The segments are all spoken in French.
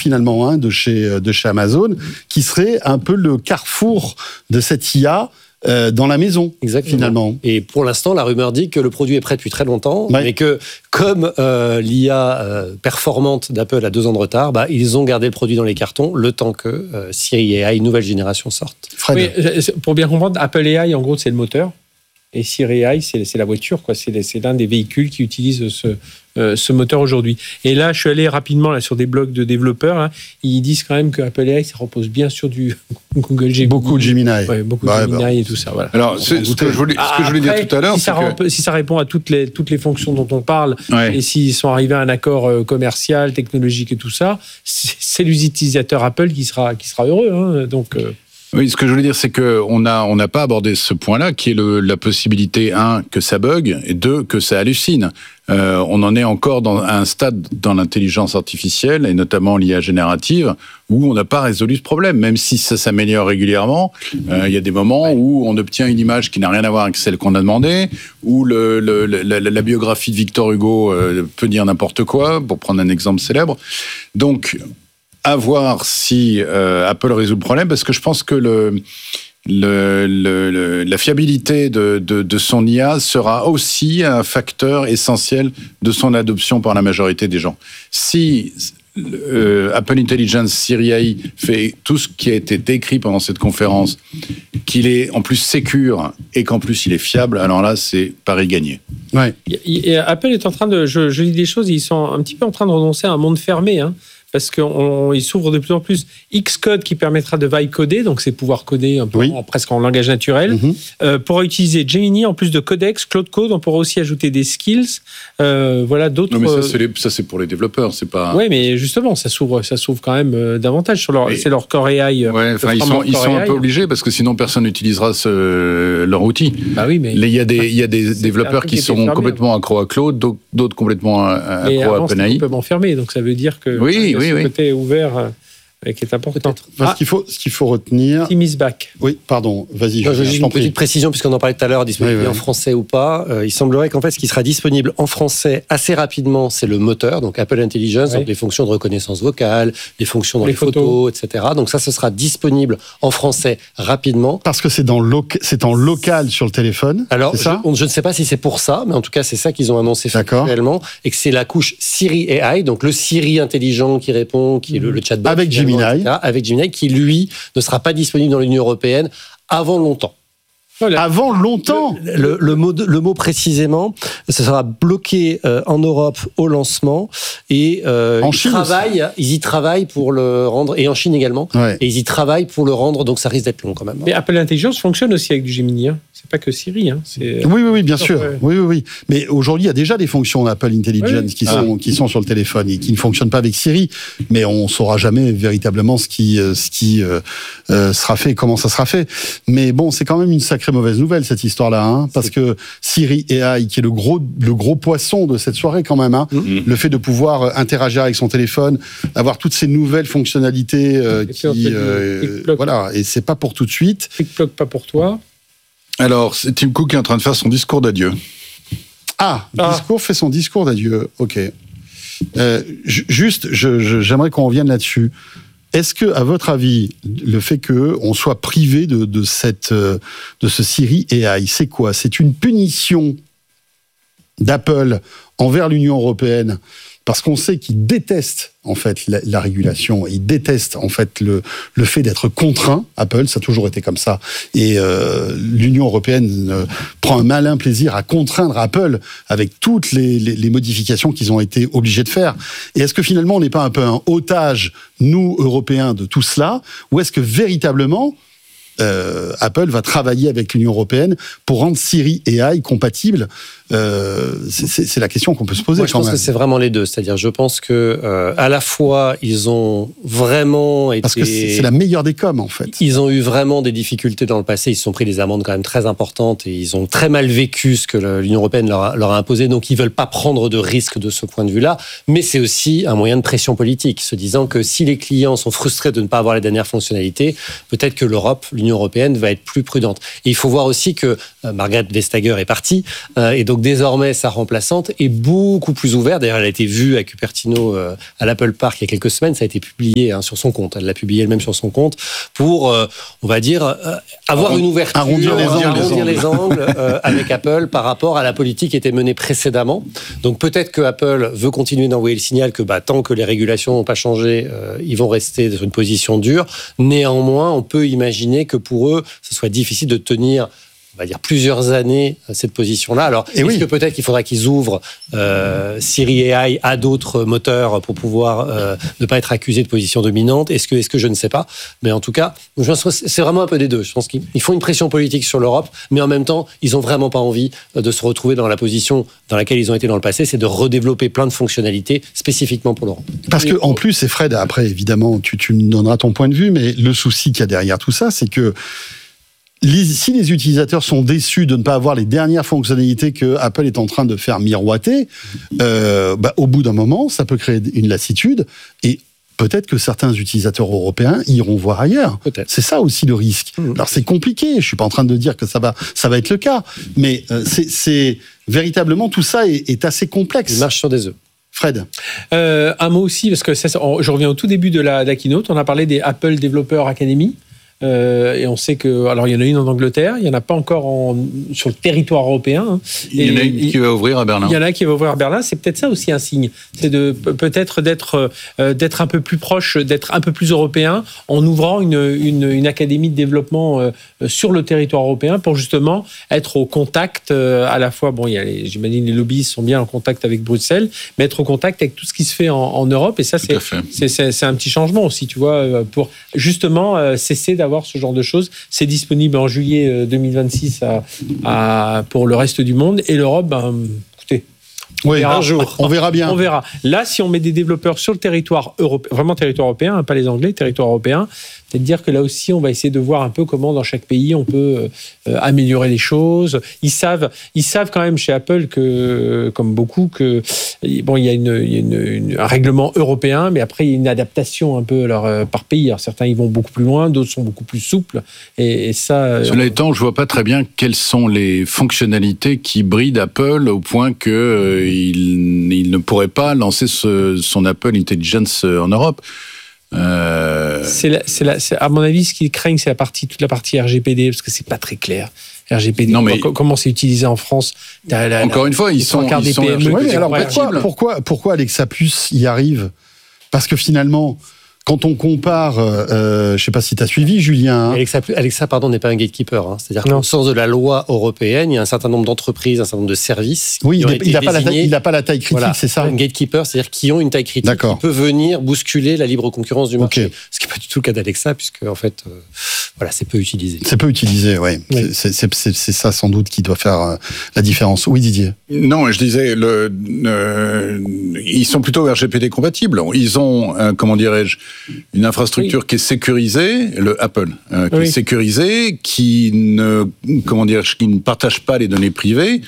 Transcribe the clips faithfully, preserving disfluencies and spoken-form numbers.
finalement hein, de chez de chez Amazon, qui serait un peu le carrefour de cette I A. Euh, dans la maison, exactement. Finalement. Et pour l'instant, la rumeur dit que le produit est prêt depuis très longtemps, ouais. mais que comme euh, l'I A euh, performante d'Apple a deux ans de retard, bah, ils ont gardé le produit dans les cartons le temps que euh, Siri A I nouvelle génération sorte. Oui, pour bien comprendre, Apple A I, en gros, c'est le moteur. Et Siri A I, c'est, c'est la voiture, quoi. C'est, c'est l'un des véhicules qui utilise ce, euh, ce moteur aujourd'hui. Et là, je suis allé rapidement là, sur des blogs de développeurs. Hein. Ils disent quand même que Apple A I, ça repose bien sur du Google Gemini. Beaucoup de Gemini. Ouais, beaucoup bah, de Gemini bah. et tout ça. Voilà. Alors, c'est, ce, que je voulais, ce que je voulais Après, dire tout à l'heure, si c'est ça, que... rep- si ça répond à toutes les, toutes les fonctions dont on parle, ouais. et s'ils sont arrivés à un accord euh, commercial, technologique et tout ça, c'est, c'est l'utilisateur Apple qui sera, qui sera heureux. Hein. Donc... Euh, Oui, ce que je voulais dire, c'est qu'on n'a on n'a pas abordé ce point-là, qui est le, la possibilité, un, que ça bug, et deux, que ça hallucine. Euh, on en est encore dans, à un stade dans l'intelligence artificielle, et notamment l'I A générative, où on n'a pas résolu ce problème. Même si ça s'améliore régulièrement, euh, il y a des moments où on obtient une image qui n'a rien à voir avec celle qu'on a demandé, où le, le, la, la biographie de Victor Hugo euh, peut dire n'importe quoi, pour prendre un exemple célèbre. Donc... à voir si euh, Apple résout le problème, parce que je pense que le, le, le, le, la fiabilité de, de, de son I A sera aussi un facteur essentiel de son adoption par la majorité des gens. Si euh, Apple Intelligence Siri A I fait tout ce qui a été décrit pendant cette conférence, qu'il est en plus sécure et qu'en plus il est fiable, alors là, c'est pari gagné. Ouais. Et Apple est en train de... Je, je lis des choses, ils sont un petit peu en train de renoncer à un monde fermé, hein. Parce qu'il s'ouvre de plus en plus Xcode qui permettra de vibe coder, donc c'est pouvoir coder un peu oui. en, presque en langage naturel. Mm-hmm. Euh, pour utiliser Gemini, en plus de Codex, Cloud Code, on pourra aussi ajouter des skills. Euh, voilà d'autres. Non, mais ça c'est, les, ça, c'est pour les développeurs, c'est pas. Oui, mais justement, ça s'ouvre, ça s'ouvre quand même euh, davantage sur leur, et... c'est leur Core A I. Ouais, enfin, ils sont, ils sont un peu obligés parce que sinon personne n'utilisera ce, leur outil. Bah oui, mais. Il y a des, il y a des développeurs qui sont fermé, complètement avant. accro à Cloud, d'autres complètement accro à OpenAI. C'est complètement fermé, donc ça veut dire que. Oui, oui, ce oui. côté ouvert euh, qui est important. Enfin, ah, ce qu'il faut, ce qu'il faut retenir. Tim is back. Oui, pardon. Vas-y. Non, je juste une petite précision puisqu'on en parlait tout à l'heure, disponible oui, oui. en français ou pas. Euh, il semblerait qu'en fait, ce qui sera disponible en français assez rapidement, c'est le moteur, donc Apple Intelligence, oui. donc les fonctions de reconnaissance vocale, les fonctions dans les, les photos, photos, et cetera. Donc ça, ce sera disponible en français rapidement. Parce que c'est dans loca- c'est en local sur le téléphone. Alors, c'est ça je, je ne sais pas si c'est pour ça, mais en tout cas, c'est ça qu'ils ont annoncé réellement, et que c'est la couche Siri A I, donc le Siri intelligent qui répond, qui est le, le chatbot avec Gemini, et cetera, avec Gemini, qui lui ne sera pas disponible dans l'Union européenne avant longtemps. Voilà. Avant longtemps. Le, le, le, mot, le mot précisément, ça sera bloqué euh, en Europe au lancement et euh, en ils Chine travaillent, aussi. ils y travaillent pour le rendre et en Chine également. Ouais. Et ils y travaillent pour le rendre, donc ça risque d'être long quand même. Mais Apple Intelligence fonctionne aussi avec du Gemini. Hein. C'est pas que Siri. Hein. C'est... Oui, oui, oui, bien sûr. Ouais. Oui, oui, oui. Mais aujourd'hui, il y a déjà des fonctions d'Apple Intelligence oui. qui, ah. sont, qui sont sur le téléphone et qui ne fonctionnent pas avec Siri. Mais on ne saura jamais véritablement ce qui, ce qui euh, euh, sera fait et comment ça sera fait. Mais bon, c'est quand même une sacrée mauvaise nouvelle, cette histoire-là. Hein, parce que Siri A I, qui est le gros, le gros poisson de cette soirée quand même, hein, mm-hmm. le fait de pouvoir interagir avec son téléphone, avoir toutes ces nouvelles fonctionnalités euh, et qui... Euh, voilà, et c'est pas pour tout de suite. TikTok, pas pour toi. Alors, c'est Tim Cook qui est en train de faire son discours d'adieu. Ah, ah. discours fait son discours d'adieu. Ok. Euh, juste, je, je, j'aimerais qu'on revienne là-dessus. Est-ce que, à votre avis, le fait que on soit privé de, de cette, de ce Siri A I, c'est quoi ? C'est une punition d'Apple envers l'Union européenne parce qu'on sait qu'ils détestent en fait la, la régulation, ils détestent en fait le, le fait d'être contraint. Apple, ça a toujours été comme ça, et euh, l'Union européenne euh, prend un malin plaisir à contraindre Apple avec toutes les, les, les modifications qu'ils ont été obligés de faire. Et est-ce que finalement on n'est pas un peu un otage, nous Européens, de tout cela, ou est-ce que véritablement Euh, Apple va travailler avec l'Union européenne pour rendre Siri A I compatible? euh, c'est, c'est, c'est la question qu'on peut se poser. Moi, je quand pense même. que c'est vraiment les deux. C'est-à-dire, je pense que euh, à la fois ils ont vraiment été. Parce que c'est, c'est la meilleure des coms en fait. Ils ont eu vraiment des difficultés dans le passé. Ils se sont pris des amendes quand même très importantes et ils ont très mal vécu ce que l'Union européenne leur a, leur a imposé. Donc, ils veulent pas prendre de risques de ce point de vue-là. Mais c'est aussi un moyen de pression politique, se disant que si les clients sont frustrés de ne pas avoir les dernières fonctionnalités, peut-être que l'Europe, l'Union l'Union européenne va être plus prudente. Et il faut voir aussi que euh, Margrethe Vestager est partie, euh, et donc désormais sa remplaçante est beaucoup plus ouverte. D'ailleurs, elle a été vue à Cupertino, euh, à l'Apple Park il y a quelques semaines. Ça a été publié hein, sur son compte. Elle l'a publié elle-même sur son compte pour, euh, on va dire, euh, avoir Arrond, une ouverture, arrondir les angles, arrondir les angles euh, avec Apple par rapport à la politique qui était menée précédemment. Donc peut-être que Apple veut continuer d'envoyer le signal que bah, tant que les régulations n'ont pas changé, euh, ils vont rester sur une position dure. Néanmoins, on peut imaginer que pour eux, ce soit difficile de tenir, on va dire, plusieurs années cette position-là. Alors, Et est-ce oui. que peut-être qu'il faudra qu'ils ouvrent euh, Siri A I à d'autres moteurs pour pouvoir euh, ne pas être accusés de position dominante? Est-ce que, est-ce que je ne sais pas? Mais en tout cas, je pense que c'est vraiment un peu des deux. Je pense qu'ils font une pression politique sur l'Europe, mais en même temps, ils n'ont vraiment pas envie de se retrouver dans la position dans laquelle ils ont été dans le passé, c'est de redévelopper plein de fonctionnalités spécifiquement pour l'Europe. Parce que en plus, et Fred, après, évidemment, tu, tu me donneras ton point de vue, mais le souci qu'il y a derrière tout ça, c'est que Les, si les utilisateurs sont déçus de ne pas avoir les dernières fonctionnalités que Apple est en train de faire miroiter, euh, bah, au bout d'un moment, ça peut créer une lassitude et peut-être que certains utilisateurs européens iront voir ailleurs. Peut-être. C'est ça aussi le risque. Mmh. Alors c'est compliqué, je suis pas en train de dire que ça va, ça va être le cas, mais euh, c'est, c'est véritablement tout ça est, est assez complexe. Il marche sur des œufs. Fred. Euh, un mot aussi, parce que ça, je reviens au tout début de la, de la keynote, on a parlé des Apple Developer Academy. Euh, et on sait que, alors il y en a une en Angleterre, il y en a pas encore en, sur le territoire européen. Hein. Il y en a une qui va ouvrir à Berlin. Il y en a qui va ouvrir à Berlin. C'est peut-être ça aussi un signe, c'est de peut-être d'être euh, d'être un peu plus proche, d'être un peu plus européen, en ouvrant une une, une académie de développement euh, sur le territoire européen pour justement être au contact euh, à la fois. Bon, il y a les, j'imagine les lobbyistes sont bien en contact avec Bruxelles, mais être au contact avec tout ce qui se fait en, en Europe. Et ça, c'est c'est, c'est c'est un petit changement aussi, tu vois, pour justement euh, cesser d'avoir avoir ce genre de choses. C'est disponible en juillet deux mille vingt-six à, à, pour le reste du monde. Et l'Europe, ben, écoutez, on, oui, verra, un jour. on verra bien. On verra. Là, si on met des développeurs sur le territoire européen, vraiment territoire européen, hein, pas les Anglais, territoire européen, c'est de dire que là aussi, on va essayer de voir un peu comment dans chaque pays on peut euh, améliorer les choses. Ils savent, ils savent quand même chez Apple que, comme beaucoup, que bon, il y a, une, il y a une, une, un règlement européen, mais après il y a une adaptation un peu alors, euh, par pays. Alors, certains ils vont beaucoup plus loin, d'autres sont beaucoup plus souples. Et, et ça. Cela euh, étant, je vois pas très bien quelles sont les fonctionnalités qui brident Apple au point que euh, il, il ne pourrait pas lancer ce, son Apple Intelligence en Europe. Euh... C'est, la, c'est, la, c'est à mon avis ce qu'ils craignent, c'est la partie, toute la partie R G P D parce que c'est pas très clair. R G P D, non, mais comment c'est utilisé en France? La, la, encore une fois, ils sont, ils sont P M E. Ouais, alors pourquoi, pourquoi, pourquoi Alexa Plus y arrive? Parce que finalement, quand on compare, euh, je ne sais pas si tu as suivi, Julien. Hein. Alexa, Alexa, pardon, n'est pas un gatekeeper. Hein. C'est-à-dire qu'au sens de la loi européenne, il y a un certain nombre d'entreprises, un certain nombre de services. Oui, il n'a pas, pas la taille critique, voilà. C'est ça. Un gatekeeper, c'est-à-dire qui ont une taille critique, D'accord. qui peut venir bousculer la libre concurrence du marché. Okay. Ce qui n'est pas du tout le cas d'Alexa, puisque en fait, euh, voilà, c'est peu utilisé. C'est peu utilisé, ouais. oui. C'est, c'est, c'est, c'est ça sans doute qui doit faire euh, la différence. Oui, Didier. Non, je disais, le, euh, ils sont plutôt R G P D compatibles. Ils ont, euh, comment dirais-je, une infrastructure structure oui. qui est sécurisée, le Apple, euh, qui oui. est sécurisée, qui ne, comment dire, qui ne partage pas les données privées.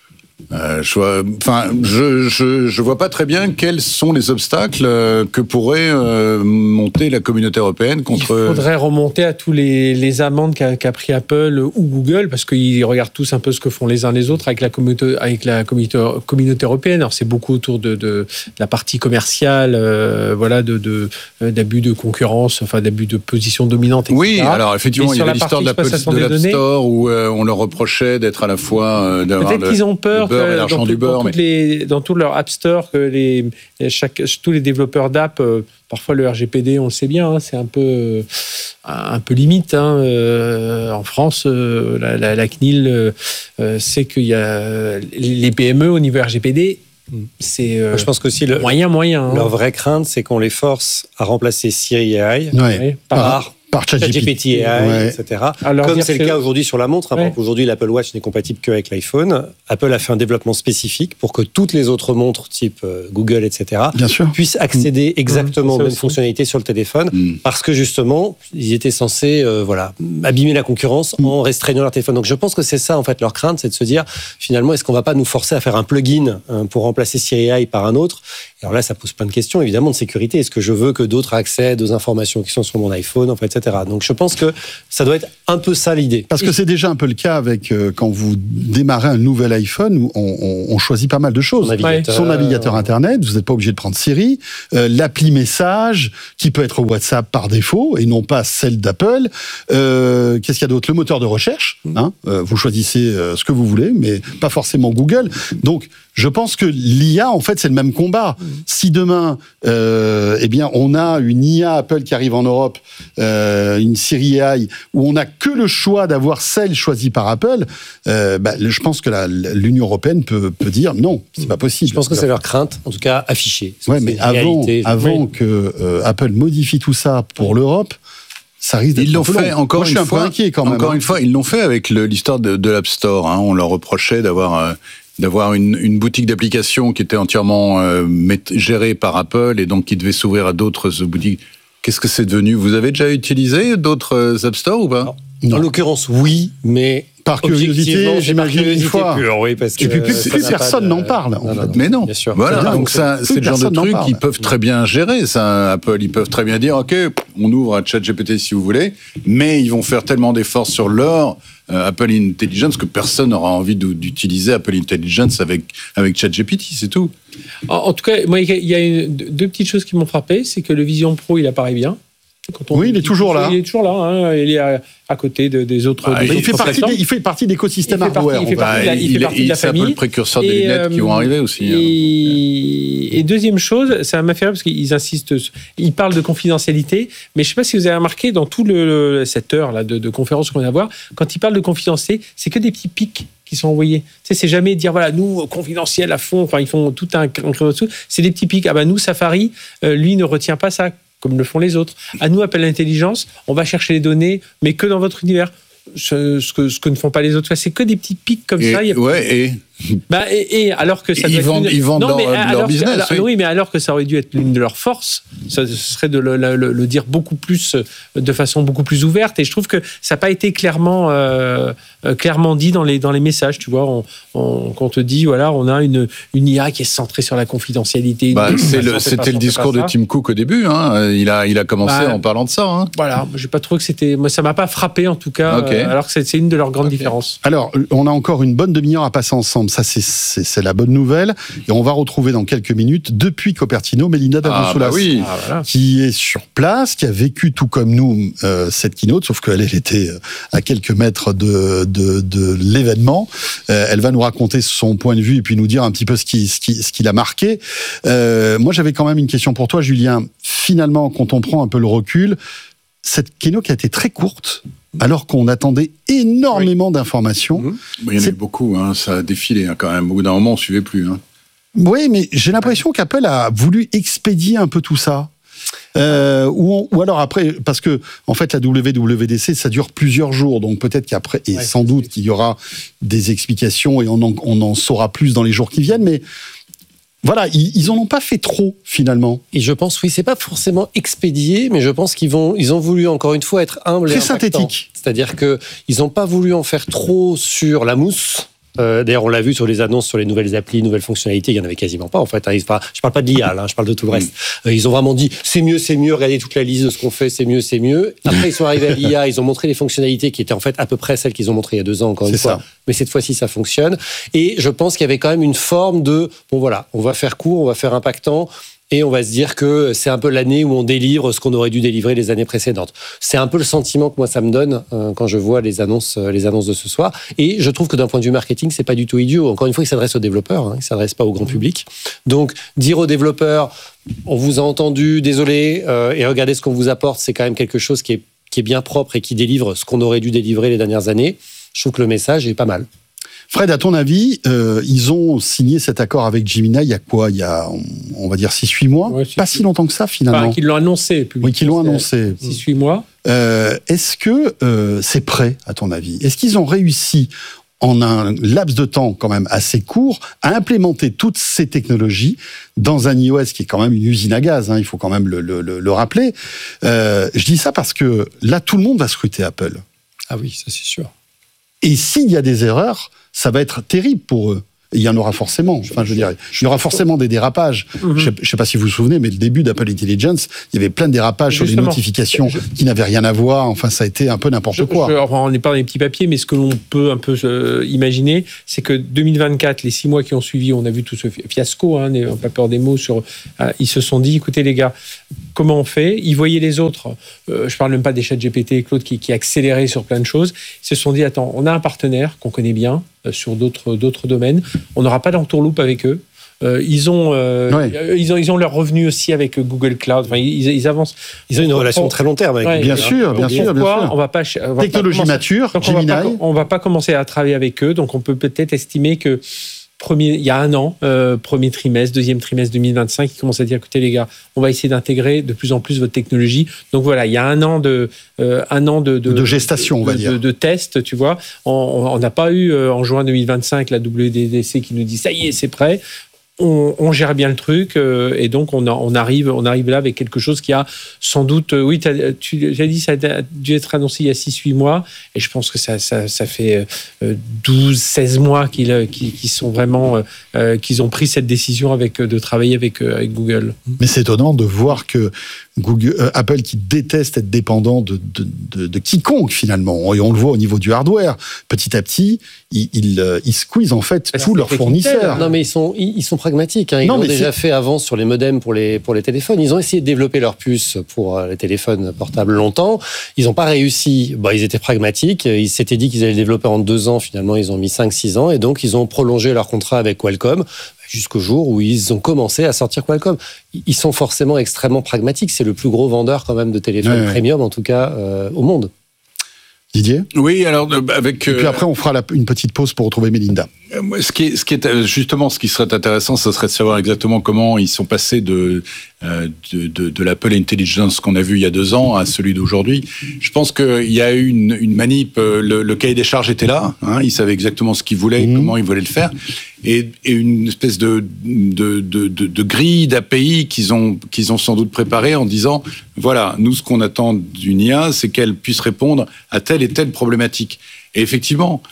Euh, je vois, enfin, je, je, je vois pas très bien quels sont les obstacles euh, que pourrait euh, monter la communauté européenne contre. Il faudrait remonter à tous les, les amendes qu'a, qu'a pris Apple ou Google, parce qu'ils regardent tous un peu ce que font les uns les autres avec la communauté, avec la communauté, communauté européenne. Alors c'est beaucoup autour de, de, de la partie commerciale, euh, voilà, de, de d'abus de concurrence, enfin d'abus de position dominante, et cetera. Oui, alors effectivement, il y avait l'histoire de l'App Store où euh, on leur reprochait d'être à la fois euh, d'avoir peut-être le, qu'ils ont peur. Dans, tout, du beurre, dans, mais... les, dans tout leur App Store, que les, chaque, tous les développeurs d'app, euh, parfois le R G P D, on le sait bien, hein, c'est un peu, euh, un peu limite. Hein, euh, en France, euh, la, la, la C N I L euh, sait qu'il y a les P M E au niveau R G P D. C'est euh, je pense qu'aussi le, moyen, moyen. Hein. Leur vraie crainte, c'est qu'on les force à remplacer Siri A I ouais. par... par Par ChatGPT A I, ouais. et cetera. Alors, comme c'est le cas aujourd'hui sur la montre, hein, ouais. aujourd'hui l'Apple Watch n'est compatible qu'avec l'iPhone. Apple a fait un développement spécifique pour que toutes les autres montres, type euh, Google, et cetera, Bien sûr. puissent accéder mmh. exactement mmh, aux mêmes fonctionnalités sur le téléphone, mmh. parce que justement, ils étaient censés euh, voilà, abîmer la concurrence mmh. en restreignant leur téléphone. Donc je pense que c'est ça, en fait, leur crainte, c'est de se dire, finalement, est-ce qu'on ne va pas nous forcer à faire un plugin hein, pour remplacer Siri A I par un autre? Alors là, ça pose plein de questions, évidemment, de sécurité. Est-ce que je veux que d'autres accèdent aux informations qui sont sur mon iPhone, en fait, et cetera. cetera. Donc je pense que ça doit être un peu ça l'idée. Parce que c'est déjà un peu le cas avec euh, quand vous démarrez un nouvel iPhone, où on, on, on choisit pas mal de choses. Son navigateur, Son navigateur Internet, vous n'êtes pas obligé de prendre Siri, euh, l'appli message, qui peut être WhatsApp par défaut, et non pas celle d'Apple. Euh, qu'est-ce qu'il y a d'autre ? Le moteur de recherche. Hein, euh, vous choisissez euh, ce que vous voulez, mais pas forcément Google. Donc, je pense que l'I A, en fait, c'est le même combat. Si demain, euh, eh bien, on a une I A Apple qui arrive en Europe, euh, une Siri A I, où on n'a que le choix d'avoir celle choisie par Apple, euh, bah, je pense que la, l'Union européenne peut, peut dire non, c'est pas possible. Je pense que c'est leur crainte, en tout cas affichée. Ouais, mais avant, avant oui. que euh, Apple modifie tout ça pour l'Europe, ça risque d'être ils l'ont fait encore Moi, une je suis fois. un peu inquiet quand même. Encore hein. une fois, ils l'ont fait avec le, l'histoire de, de l'App Store. Hein. On leur reprochait d'avoir euh, d'avoir une, une boutique d'applications qui était entièrement euh, gérée par Apple et donc qui devait s'ouvrir à d'autres boutiques. Qu'est-ce que c'est devenu ? Vous avez déjà utilisé d'autres App Store ou pas ? non. Non. En l'occurrence, oui, mais par curiosité, j'imagine une fois. Pure, oui, parce que et puis plus, plus personne de... n'en parle. Non, non, non, mais non. Bien sûr. Voilà. Donc, donc ça, c'est le genre de truc qu'ils peuvent très bien gérer. Ça, Apple, ils peuvent très bien dire, ok, on ouvre à ChatGPT si vous voulez, mais ils vont faire tellement d'efforts sur leur euh, Apple Intelligence que personne n'aura envie d'utiliser Apple Intelligence avec avec ChatGPT, c'est tout. En, en tout cas, moi, il y a une, deux petites choses qui m'ont frappé, c'est que le Vision Pro, il apparaît bien. Quand on oui, il est toujours là. Il est toujours là. Hein. Il est à, à côté de, des autres. Ah, des il, autres fait partie des, il fait partie d'écosystème hardware. Il fait partie de la, il il fait partie est, de la c'est famille. un peu le précurseur des et, lunettes euh, qui vont arriver aussi. Et, hein. et deuxième chose, ça m'a fait rire parce qu'ils insistent. Ils parlent de confidentialité, mais je ne sais pas si vous avez remarqué dans tout le, le cette heure là de, de conférence qu'on vient d'avoir, quand ils parlent de confidentialité, c'est que des petits pics qui sont envoyés. Tu sais, c'est jamais dire voilà nous confidentiel à fond. Enfin, ils font tout un. C'est des petits pics. Ah ben nous Safari, euh, lui ne retient pas ça, comme le font les autres. À nous, Apple Intelligence, on va chercher les données, mais que dans votre univers. Ce, ce, que, ce que ne font pas les autres. C'est que des petits pics comme et, ça. Il y a... Ouais, et... Bah, et, et alors que ça doit ils être vendent, une... ils vendent non, leur, mais leur alors, business. alors, oui. oui, mais alors que ça aurait dû être l'une de leurs forces, ça serait de le, le, le dire beaucoup plus, de façon beaucoup plus ouverte. Et je trouve que ça n'a pas été clairement, euh, clairement dit dans les, dans les messages. Tu vois, on, on, quand on te dit, voilà, on a une, une I A qui est centrée sur la confidentialité. Bah, c'est le, c'était le discours de Tim Cook au début. Hein. Il, a, il a commencé bah, en parlant de ça. Hein. Voilà, j'ai pas trouvé que c'était. Moi, ça m'a pas frappé en tout cas. Okay. Euh, alors que c'est, c'est une de leurs grandes okay. différences. Alors, on a encore une bonne demi-heure à passer ensemble. Ça, c'est, c'est, c'est la bonne nouvelle. Et on va retrouver dans quelques minutes, depuis Cupertino, Mélinda Davosoulas, ah, bah oui. ah, voilà. qui est sur place, qui a vécu tout comme nous euh, cette keynote, sauf qu'elle elle était à quelques mètres de, de, de l'événement. Euh, elle va nous raconter son point de vue et puis nous dire un petit peu ce qui, ce qui, ce qui l'a marqué. Euh, moi, j'avais quand même une question pour toi, Julien. Finalement, quand on prend un peu le recul, cette keynote qui a été très courte, alors qu'on attendait énormément oui. d'informations. Mmh. Il y en a eu beaucoup, hein, ça a défilé hein, quand même. Au bout d'un moment, on ne suivait plus. Hein. Oui, mais j'ai l'impression qu'Apple a voulu expédier un peu tout ça. Euh, ou, on, ou alors après, parce que en fait la W W D C ça dure plusieurs jours, donc peut-être qu'après, et ouais, sans doute qu'il y aura des explications et on en, on en saura plus dans les jours qui viennent, mais voilà, ils, ils en ont pas fait trop finalement. Et je pense, oui, c'est pas forcément expédié, mais je pense qu'ils vont, ils ont voulu encore une fois être humbles et très synthétique. C'est-à-dire que ils n'ont pas voulu en faire trop sur la mousse. Euh, d'ailleurs, on l'a vu sur les annonces, sur les nouvelles applis, nouvelles fonctionnalités, il y en avait quasiment pas en fait. Hein. Enfin, je parle pas de l'I A, là, je parle de tout le reste. Mmh. Euh, ils ont vraiment dit c'est mieux, c'est mieux. Regardez toute la liste de ce qu'on fait, c'est mieux, c'est mieux. Après, ils sont arrivés à l'I A, ils ont montré les fonctionnalités qui étaient en fait à peu près celles qu'ils ont montrées il y a deux ans encore une c'est fois. Ça. Mais cette fois-ci, ça fonctionne. Et je pense qu'il y avait quand même une forme de bon voilà, on va faire court, on va faire impactant. Et on va se dire que c'est un peu l'année où on délivre ce qu'on aurait dû délivrer les années précédentes. C'est un peu le sentiment que moi ça me donne euh, quand je vois les annonces, euh, les annonces de ce soir. Et je trouve que d'un point de vue marketing, c'est pas du tout idiot. Encore une fois, il s'adresse aux développeurs, hein, il s'adresse pas au grand public. Donc dire aux développeurs, on vous a entendu, désolé, euh, et regardez ce qu'on vous apporte, c'est quand même quelque chose qui est qui est bien propre et qui délivre ce qu'on aurait dû délivrer les dernières années. Je trouve que le message est pas mal. Fred, à ton avis, euh, ils ont signé cet accord avec Gemini il y a quoi ? Il y a, on va dire, six huit mois ? ouais, Pas si longtemps que ça, finalement. Enfin, qu'ils l'ont annoncé. Oui, qu'ils l'ont annoncé. six huit mois. Euh, est-ce que euh, c'est prêt, à ton avis ? Est-ce qu'ils ont réussi, en un laps de temps quand même assez court, à implémenter toutes ces technologies dans un iOS qui est quand même une usine à gaz, hein, il faut quand même le, le, le, le rappeler. Euh, je dis ça parce que là, tout le monde va scruter Apple. Ah oui, ça c'est sûr. Et s'il y a des erreurs, ça va être terrible pour eux. il y en aura forcément. Enfin, je veux dire, il y aura forcément des dérapages. Mm-hmm. Je ne sais pas si vous vous souvenez, mais le début d'Apple Intelligence, il y avait plein de dérapages Justement. sur les notifications je... qui n'avaient rien à voir. Enfin, ça a été un peu n'importe je, quoi. Je, on n'est pas dans les petits papiers, mais ce que l'on peut un peu euh, imaginer, c'est que deux mille vingt-quatre, les six mois qui ont suivi, on a vu tout ce fiasco, hein, on n'a pas peur des mots, sur, euh, ils se sont dit, écoutez les gars, comment on fait ? Ils voyaient les autres, euh, je ne parle même pas des chats G P T et Claude qui, qui accéléraient sur plein de choses, ils se sont dit, attends, on a un partenaire qu'on connaît bien euh, sur d'autres, d'autres domaines, on n'aura pas d'entourloupe avec eux. Euh, ils, ont, euh, ouais. ils ont ils ont leur revenu aussi avec Google Cloud. Enfin, ils, ils avancent. Ils ont une relation très long terme avec ouais, bien, sûr, bien sûr, bien sûr. On va pas. On va Technologie pas mature. Donc Gemini. On va, pas, on va pas commencer à travailler avec eux. Donc on peut peut-être estimer que premier, il y a un an, euh, premier trimestre, deuxième trimestre deux mille vingt-cinq, ils commencent à dire écoutez les gars, on va essayer d'intégrer de plus en plus votre technologie. Donc voilà, il y a un an de euh, un an de, de, de gestation, de, on va de, dire, de, de tests, tu vois. On n'a pas eu euh, en juin deux mille vingt-cinq la W W D C qui nous dit ça y est, c'est prêt. On, on gère bien le truc euh, et donc on, a, on, arrive, on arrive là avec quelque chose qui a sans doute, euh, oui, t'as, tu as dit ça a dû être annoncé il y a six huit mois et je pense que ça, ça, ça fait euh, douze seize mois qu'ils, qu'ils, qu'ils sont vraiment, euh, qu'ils ont pris cette décision avec, de travailler avec, avec Google. Mais c'est étonnant de voir que Google, euh, Apple qui déteste être dépendant de, de, de, de quiconque finalement, et on le voit au niveau du hardware, petit à petit, ils, ils, ils squeezent en fait tous leurs fournisseurs. Non mais ils sont, ils sont pragmatiques, hein. Ils non, l'ont déjà c'est... fait avant sur les modems pour les, pour les téléphones, ils ont essayé de développer leur puce pour les téléphones portables longtemps, ils n'ont pas réussi, bon, ils étaient pragmatiques, ils s'étaient dit qu'ils allaient le développer en deux ans, finalement ils ont mis cinq six ans, et donc ils ont prolongé leur contrat avec Qualcomm, jusqu'au jour où ils ont commencé à sortir Qualcomm. Ils sont forcément extrêmement pragmatiques. C'est le plus gros vendeur quand même de téléphones ouais, premium, en tout cas, euh, au monde. Didier ? Oui, alors avec... Et puis après, on fera la, une petite pause pour retrouver Mélinda. Ce qui est, ce qui est justement, ce qui serait intéressant, ce serait de savoir exactement comment ils sont passés de euh, de, de, de l'Apple Intelligence qu'on a vu il y a deux ans à celui d'aujourd'hui. Je pense qu'il y a eu une, une manip, le, le cahier des charges était là, hein, ils savaient exactement ce qu'ils voulaient, mmh. comment ils voulaient le faire, et, et une espèce de de, de, de, de grille d'A P I qu'ils ont qu'ils ont sans doute préparé en disant voilà, nous ce qu'on attend d'une I A, c'est qu'elle puisse répondre à telle et telle problématique. Et effectivement,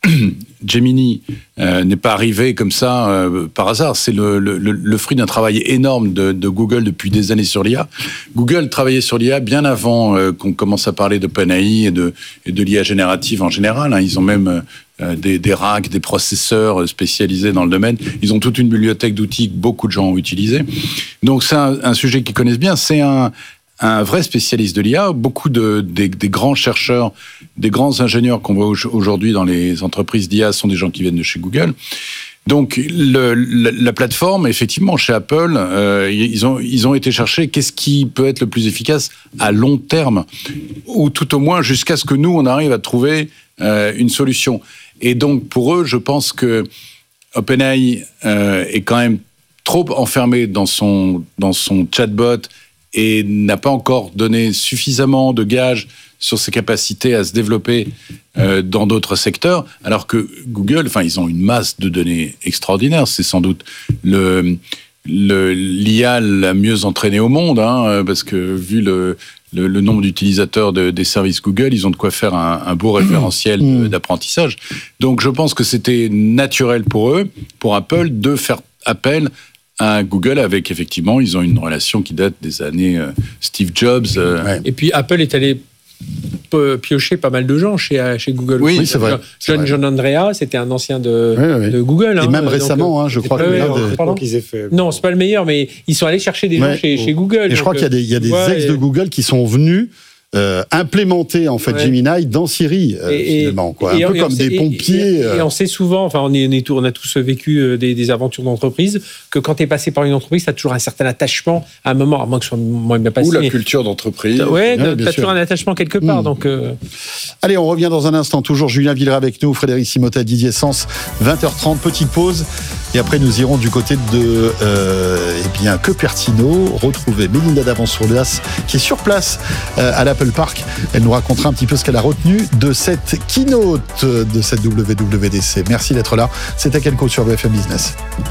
Gemini euh, n'est pas arrivé comme ça euh, par hasard. C'est le, le, le fruit d'un travail énorme de, de Google depuis des années sur l'I A. Google travaillait sur l'I A bien avant euh, qu'on commence à parler d'OpenAI et de, et de l'I A générative en général. Hein. Ils ont même euh, des, des racks, des processeurs spécialisés dans le domaine. Ils ont toute une bibliothèque d'outils que beaucoup de gens ont utilisé. Donc c'est un, un sujet qu'ils connaissent bien. C'est un un vrai spécialiste de l'I A. Beaucoup de, des, des grands chercheurs, des grands ingénieurs qu'on voit aujourd'hui dans les entreprises d'I A sont des gens qui viennent de chez Google. Donc, le, la, la plateforme, effectivement, chez Apple, euh, ils ont, ils ont été chercher qu'est-ce qui peut être le plus efficace à long terme, ou tout au moins jusqu'à ce que nous, on arrive à trouver euh, une solution. Et donc, pour eux, je pense que OpenAI euh, est quand même trop enfermé dans son, dans son chatbot et n'a pas encore donné suffisamment de gages sur ses capacités à se développer euh, dans d'autres secteurs, alors que Google, enfin, ils ont une masse de données extraordinaires. C'est sans doute le, le, l'I A la mieux entraînée au monde, hein, parce que vu le, le, le nombre d'utilisateurs de, des services Google, ils ont de quoi faire un, un beau référentiel mmh. d'apprentissage. Donc, je pense que c'était naturel pour eux, pour Apple, de faire appel à Google avec, effectivement, ils ont une relation qui date des années euh, Steve Jobs. Euh... Ouais. Et puis Apple est allé piocher pas mal de gens chez, chez Google. Oui, oui c'est vrai. John, John Andrea, c'était un ancien de, oui, oui. de Google. Et hein, même récemment, donc, hein, je crois que... De... qu'ils aient fait. Non, c'est pas le meilleur, mais ils sont allés chercher des gens ouais. chez, chez Google. Et donc, je crois qu'il y a des, il y a des ouais, ex et... de Google qui sont venus Euh, implémenter en fait ouais. Gemini dans Siri euh, et, finalement quoi. un et, peu et comme des sait, pompiers. Et, et, et on sait souvent, enfin on, est, on, est, on a tous vécu des, des aventures d'entreprise, que quand tu es passé par une entreprise, tu as toujours un certain attachement à un moment, à moins que ce soit moi bien passé. Ou la culture d'entreprise. Ouais, ouais tu as toujours un attachement quelque part. Mmh. Donc, euh... Allez, on revient dans un instant. Toujours Julien Villeray avec nous, Frédéric Simotta, Didier Sens, vingt heures trente, petite pause. Et après, nous irons du côté de euh, eh bien, Cupertino, retrouver Mélinda Davansourdas, qui est sur place euh, à l'Apple Park. Elle nous racontera un petit peu ce qu'elle a retenu de cette keynote de cette W W D C. Merci d'être là. C'est Tech and Co sur B F M Business.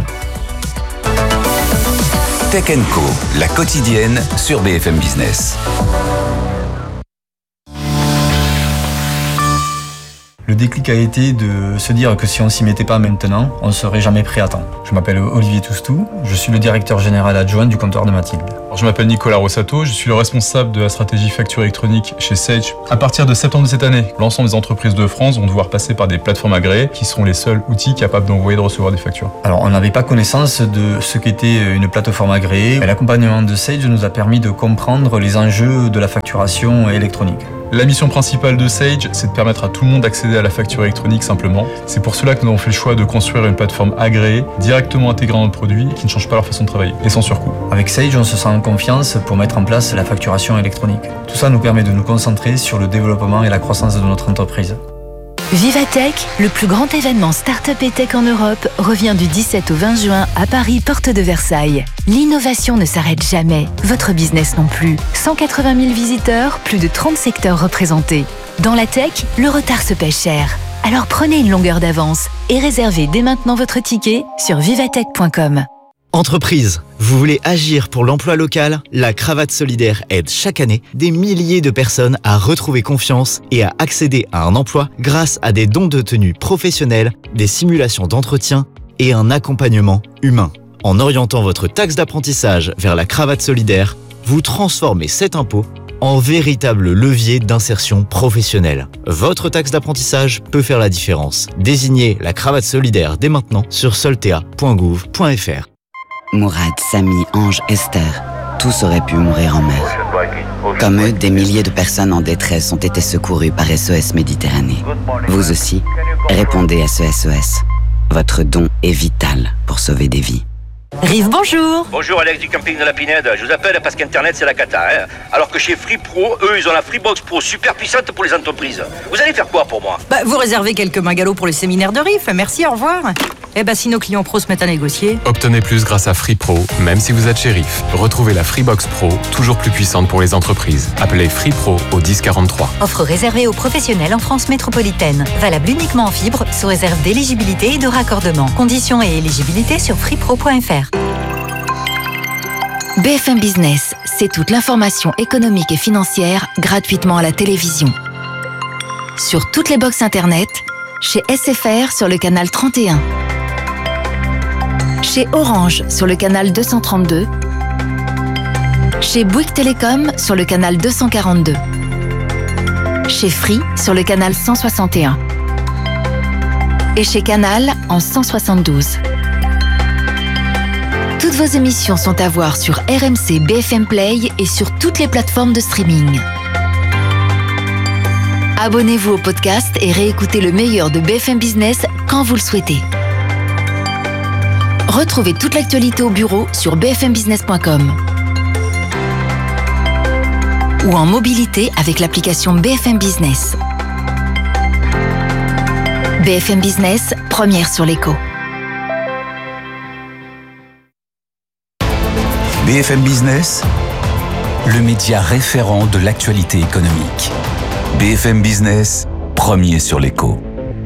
Tech and Co, la quotidienne sur B F M Business. Le déclic a été de se dire que si on s'y mettait pas maintenant, on serait jamais prêt à temps. Je m'appelle Olivier Toustou, je suis le directeur général adjoint du comptoir de Mathilde. Alors, je m'appelle Nicolas Rossato, je suis le responsable de la stratégie facture électronique chez Sage. À partir de septembre de cette année, l'ensemble des entreprises de France vont devoir passer par des plateformes agréées qui seront les seuls outils capables d'envoyer et de recevoir des factures. Alors, on n'avait pas connaissance de ce qu'était une plateforme agréée. L'accompagnement de Sage nous a permis de comprendre les enjeux de la facturation électronique. La mission principale de Sage, c'est de permettre à tout le monde d'accéder à la facture électronique simplement. C'est pour cela que nous avons fait le choix de construire une plateforme agréée, directement intégrée dans notre produit, qui ne change pas leur façon de travailler, et sans surcoût. Avec Sage, on se sent en confiance pour mettre en place la facturation électronique. Tout ça nous permet de nous concentrer sur le développement et la croissance de notre entreprise. Vivatech, le plus grand événement Startup et Tech en Europe, revient du dix-sept au vingt juin à Paris, porte de Versailles. L'innovation ne s'arrête jamais, votre business non plus. cent quatre-vingt mille visiteurs, plus de trente secteurs représentés. Dans la tech, le retard se paie cher. Alors prenez une longueur d'avance et réservez dès maintenant votre ticket sur vivatech point com. Entreprise, vous voulez agir pour l'emploi local? La Cravate Solidaire aide chaque année des milliers de personnes à retrouver confiance et à accéder à un emploi grâce à des dons de tenue professionnels, des simulations d'entretien et un accompagnement humain. En orientant votre taxe d'apprentissage vers la Cravate Solidaire, vous transformez cet impôt en véritable levier d'insertion professionnelle. Votre taxe d'apprentissage peut faire la différence. Désignez la Cravate Solidaire dès maintenant sur soltea point gouv point f r. Mourad, Samy, Ange, Esther, tous auraient pu mourir en mer. Comme eux, des milliers de personnes en détresse ont été secourues par S O S Méditerranée. Vous aussi, répondez à ce S O S. Votre don est vital pour sauver des vies. Rive, bonjour. Bonjour, Alex du camping de la Pinède. Je vous appelle parce qu'Internet, c'est la cata. Hein. Alors que chez Free Pro, eux, ils ont la Freebox Pro super puissante pour les entreprises. Vous allez faire quoi pour moi? Bah, vous réservez quelques magalots pour le séminaire de Rive. Merci, au revoir. Eh ben, si nos clients pros se mettent à négocier. Obtenez plus grâce à Free Pro, même si vous êtes chez Rive. Retrouvez la Freebox Pro, toujours plus puissante pour les entreprises. Appelez Free Pro au dix quarante-trois. Offre réservée aux professionnels en France métropolitaine. Valable uniquement en fibre, sous réserve d'éligibilité et de raccordement. Conditions et éligibilité sur freepro point f r. B F M Business, c'est toute l'information économique et financière gratuitement à la télévision. Sur toutes les box internet, chez S F R sur le canal trente et un. Chez Orange sur le canal deux cent trente-deux. Chez Bouygues Télécom sur le canal deux cent quarante-deux. Chez Free sur le canal cent soixante et un. Et chez Canal en cent soixante-douze. Toutes vos émissions sont à voir sur R M C B F M Play et sur toutes les plateformes de streaming. Abonnez-vous au podcast et réécoutez le meilleur de B F M Business quand vous le souhaitez. Retrouvez toute l'actualité au bureau sur b f m business point com ou en mobilité avec l'application B F M Business. B F M Business, première sur l'écho. B F M Business, le média référent de l'actualité économique. B F M Business, premier sur l'écho.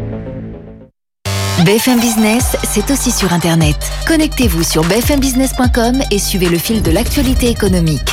B F M Business, c'est aussi sur Internet. Connectez-vous sur b f m business point com et suivez le fil de l'actualité économique.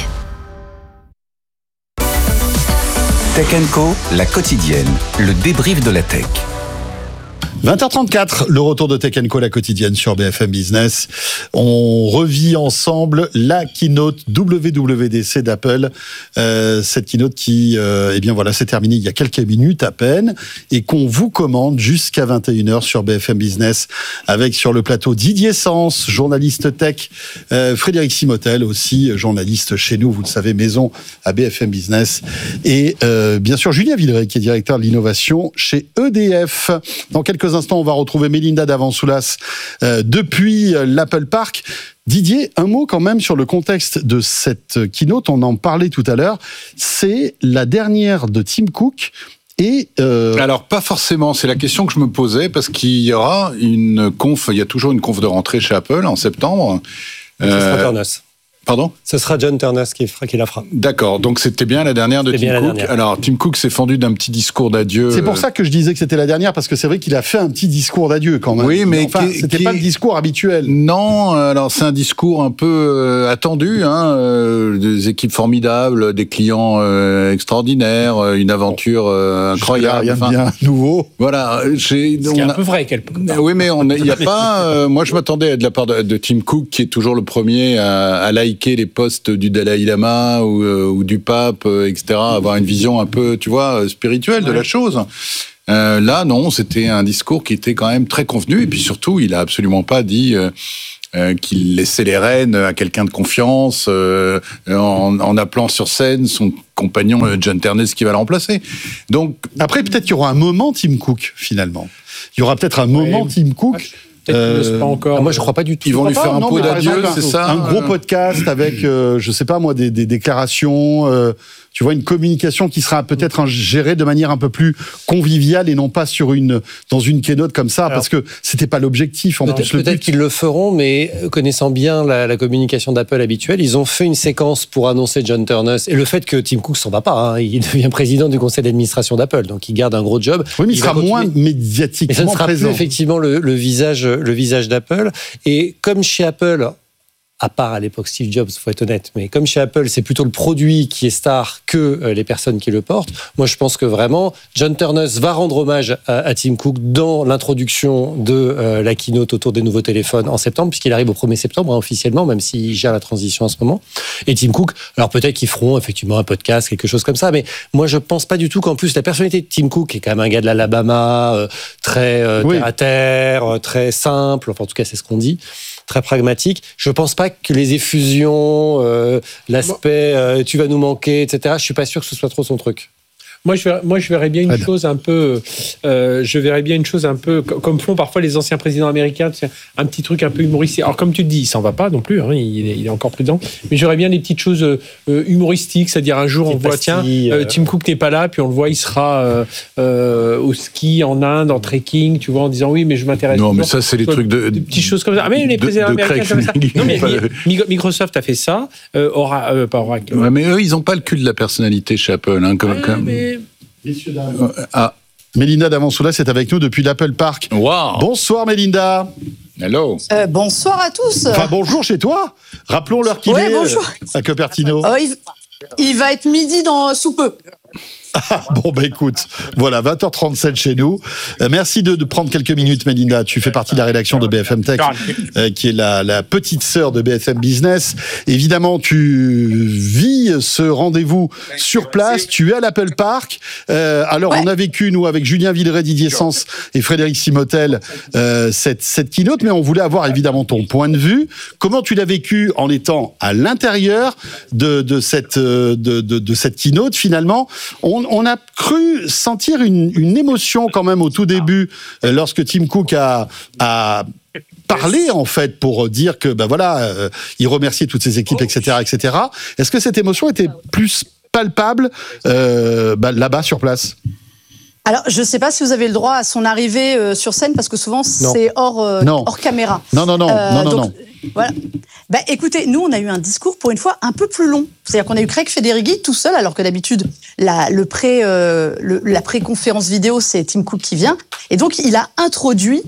Tech and Co, la quotidienne, le débrief de la tech. vingt heures trente-quatre, le retour de Tech and Co, la quotidienne sur B F M Business. On revit ensemble la keynote W W D C d'Apple. Euh, cette keynote qui, euh, eh bien voilà, s'est terminée il y a quelques minutes à peine et qu'on vous commande jusqu'à vingt et une heures sur B F M Business avec sur le plateau Didier Sens, journaliste tech, euh, Frédéric Simotel aussi, journaliste chez nous, vous le savez, maison à B F M Business et euh, bien sûr Julien Villeray qui est directeur de l'innovation chez E D F. Dans quelques instants, on va retrouver Mélinda Davansoulas euh, depuis l'Apple Park. Didier, un mot quand même sur le contexte de cette keynote, on en parlait tout à l'heure, c'est la dernière de Tim Cook. Et euh... Alors, pas forcément, c'est la question que je me posais, parce qu'il y aura une conf, il y a toujours une conf de rentrée chez Apple en septembre. Euh... Pardon ? Ce sera John Turner qui, fera, qui la fera. D'accord, donc c'était bien la dernière de Tim Cook. Alors, Tim Cook s'est fendu d'un petit discours d'adieu. C'est pour ça que je disais que c'était la dernière, parce que c'est vrai qu'il a fait un petit discours d'adieu quand même. Oui, mais enfin, qui, c'était qui... pas le discours habituel. Non, alors c'est un discours un peu euh, attendu, hein, euh, des équipes formidables, des clients euh, extraordinaires, euh, une aventure euh, incroyable. Rien de bien nouveau. Voilà. J'ai, Ce qui est un peu vrai, quelque part. Oui, mais il n'y a pas... Euh, moi, je m'attendais de la part de, de Tim Cook, qui est toujours le premier à, à liker les posts du Dalai Lama ou, euh, ou du pape, euh, et cetera, avoir une vision un peu, tu vois, spirituelle de la chose. Euh, là, non, c'était un discours qui était quand même très convenu, et puis surtout, il a absolument pas dit euh, euh, qu'il laissait les rênes à quelqu'un de confiance, euh, en, en appelant sur scène son compagnon John Ternez qui va le remplacer. Donc, après, peut-être qu'il y aura un moment Tim Cook, finalement. Il y aura peut-être un moment ouais, Tim Cook... Euh, pas encore. Ah, moi, je crois pas du tout. Ils vont lui faire un pot d'adieu, c'est ça ? Un gros podcast avec, euh, je sais pas moi, des, des déclarations, euh, tu vois, une communication qui sera peut-être gérée de manière un peu plus conviviale et non pas sur une, dans une keynote comme ça, Alors, parce que c'était pas l'objectif. En peut-être plus, peut-être qu'ils le feront, mais connaissant bien la, la communication d'Apple habituelle, ils ont fait une séquence pour annoncer John Turner. Et le fait que Tim Cook s'en va pas, hein, il devient président du conseil d'administration d'Apple, donc il garde un gros job. Oui, mais il, il sera moins continuer. médiatiquement présent. Mais ça ne sera présent. plus effectivement le, le visage, le visage d'Apple. Et comme chez Apple, à part à l'époque Steve Jobs, faut être honnête, mais comme chez Apple, c'est plutôt le produit qui est star que les personnes qui le portent. Moi, je pense que vraiment, John Turner va rendre hommage à, à Tim Cook dans l'introduction de euh, la keynote autour des nouveaux téléphones en septembre, puisqu'il arrive au premier septembre, hein, officiellement, même s'il gère la transition en ce moment. Et Tim Cook, alors peut-être qu'ils feront effectivement un podcast, quelque chose comme ça, mais moi, je pense pas du tout qu'en plus, la personnalité de Tim Cook, qui est quand même un gars de l'Alabama, euh, très euh, oui. terre à terre, euh, très simple, enfin, en tout cas, c'est ce qu'on dit, très pragmatique. Je pense pas que les effusions, euh, l'aspect euh, tu vas nous manquer, et cetera, je suis pas sûr que ce soit trop son truc. Moi, je verrais, moi, je verrais bien une Red. chose un peu. Euh, je verrais bien une chose un peu comme font parfois les anciens présidents américains, un petit truc un peu humoristique. Alors, comme tu le dis, il s'en va pas non plus. Hein, il, est, il est encore prudent. Mais j'aurais bien des petites choses euh, humoristiques, c'est-à-dire un jour on voit tiens, euh, Tim Cook n'est pas là, puis on le voit, il sera euh, euh, au ski en Inde, en trekking, tu vois, en disant oui, mais je m'intéresse. Non, mais ça, c'est les trucs de. Des petites choses comme ça. Ah, mais les présidents américains comme ça. Non, mais Microsoft a fait ça. Euh, Aura, euh, pas Oracle. Ouais, mais eux, ils n'ont pas le cul de la personnalité chez Apple, hein, comme. Ouais, comme... Mais... Messieurs, dames. Ah. Mélinda Davansoulas est avec nous depuis l'Apple Park. Wow. Bonsoir Mélinda. Hello. Euh, bonsoir à tous. Enfin bonjour chez toi. Rappelons l'heure qu'il ouais, est bonjour. à Cupertino. Oh, il, il va être midi dans sous peu. Ah, bon, bah écoute, voilà, vingt heures trente-sept chez nous. Euh, merci de, de prendre quelques minutes, Mélinda. Tu fais partie de la rédaction de B F M Tech, euh, qui est la, la petite sœur de B F M Business. Évidemment, tu vis ce rendez-vous sur place. Tu es à l'Apple Park. Euh, alors, ouais. on a vécu, nous, avec Julien Villeray, Didier Sens et Frédéric Simotel, euh, cette, cette keynote, mais on voulait avoir évidemment ton point de vue. Comment tu l'as vécu en étant à l'intérieur de, de, cette, de, de, de cette keynote, finalement? On, on a cru sentir une, une émotion quand même au tout début, euh, lorsque Tim Cook a, a parlé en fait pour dire que ben voilà, euh, il remerciait toutes ses équipes, et cetera, et cetera. Est-ce que cette émotion était plus palpable euh, ben, là-bas sur place? Alors, je ne sais pas si vous avez le droit à son arrivée euh, sur scène, parce que souvent, non. c'est hors, euh, hors caméra. Non, non, non, euh, non, non, donc, non. Voilà. Bah, écoutez, nous, on a eu un discours, pour une fois, un peu plus long. C'est-à-dire qu'on a eu Craig Federighi tout seul, alors que d'habitude, la, le pré, euh, le, la pré-conférence vidéo, c'est Tim Cook qui vient. Et donc, il a introduit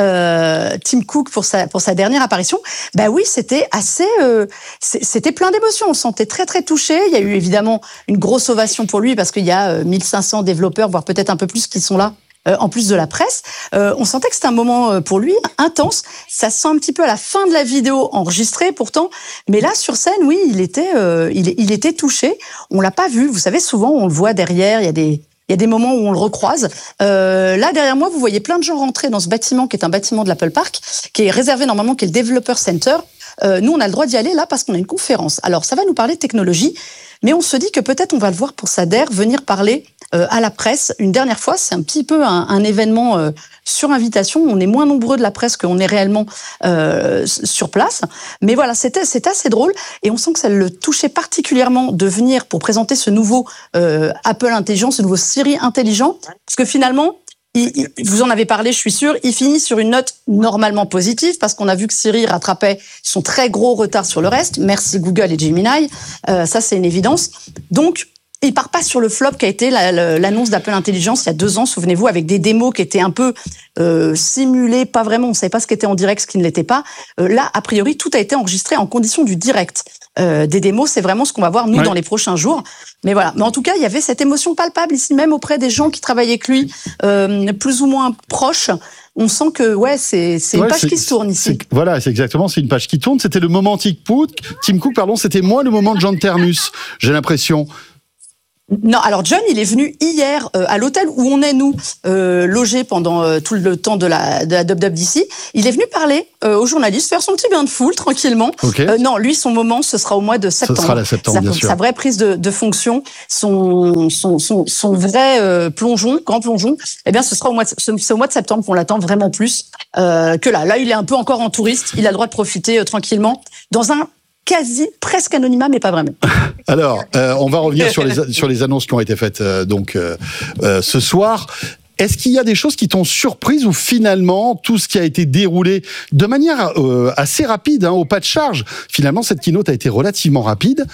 euh, Tim Cook pour sa, pour sa dernière apparition. Bah oui, c'était assez... Euh, c'était plein d'émotions. On se sentait très, très touché. Il y a eu évidemment une grosse ovation pour lui, parce qu'il y a euh, mille cinq cents développeurs, voire peut-être un peu plus, qui sont là. Euh, en plus de la presse, euh, on sentait que c'était un moment euh, pour lui intense. Ça se sent un petit peu à la fin de la vidéo enregistrée pourtant, mais là sur scène, oui, il était, euh, il, il était touché. On l'a pas vu. Vous savez, souvent on le voit derrière. Il y a des, il y a des moments où on le recroise. Euh, là derrière moi, vous voyez plein de gens rentrer dans ce bâtiment qui est un bâtiment de l'Apple Park, qui est réservé normalement, qui est le Developer Center. Euh, nous, on a le droit d'y aller là parce qu'on a une conférence. Alors ça va nous parler de technologie, mais on se dit que peut-être on va le voir pour Sader venir parler Euh, à la presse une dernière fois. C'est un petit peu un, un événement euh, sur invitation. On est moins nombreux de la presse qu'on est réellement euh, sur place. Mais voilà, c'était, c'était assez drôle. Et on sent que ça le touchait particulièrement de venir pour présenter ce nouveau euh, Apple intelligent, ce nouveau Siri intelligent. Parce que finalement, il, il, vous en avez parlé, je suis sûre, il finit sur une note normalement positive parce qu'on a vu que Siri rattrapait son très gros retard sur le reste. Merci Google et Gemini, euh, ça c'est une évidence. Donc, il part pas sur le flop qui a été la, la, l'annonce d'Apple Intelligence il y a deux ans, souvenez-vous, avec des démos qui étaient un peu euh, simulées, pas vraiment, on ne savait pas ce qui était en direct, ce qui ne l'était pas. Euh, là, a priori, tout a été enregistré en condition du direct. Euh, des démos, c'est vraiment ce qu'on va voir, nous, ouais. dans les prochains jours. Mais voilà. Mais en tout cas, il y avait cette émotion palpable ici, même auprès des gens qui travaillaient avec lui, euh, plus ou moins proches. On sent que ouais, c'est c'est ouais, une page c'est, qui se tourne ici. C'est, voilà, c'est exactement, c'est une page qui tourne. C'était le moment Tim Cook, Tim Cook, pardon, c'était moins le moment de John Ternus. J'ai l'impression. Non, alors John, il est venu hier euh, à l'hôtel où on est, nous, euh, logés pendant euh, tout le temps de la, de la W W D C. Il est venu parler euh, aux journalistes, faire son petit bain de foule, tranquillement. Okay. Euh, non, lui, son moment, ce sera au mois de septembre. Ce sera la septembre, sa, bien sûr. Sa vraie prise de, de fonction, son, son, son, son vrai euh, plongeon, grand plongeon, eh bien, ce sera au mois de, ce, c'est au mois de septembre qu'on l'attend vraiment plus euh, que là. Là, il est un peu encore en touriste. Il a le droit de profiter euh, tranquillement dans un quasi, presque anonymat, mais pas vraiment. Alors, euh, on va revenir sur les, sur les annonces qui ont été faites euh, donc euh, euh, ce soir. Est-ce qu'il y a des choses qui t'ont surprise ou finalement tout ce qui a été déroulé de manière euh, assez rapide, hein, au pas de charge, finalement cette keynote a été relativement rapide.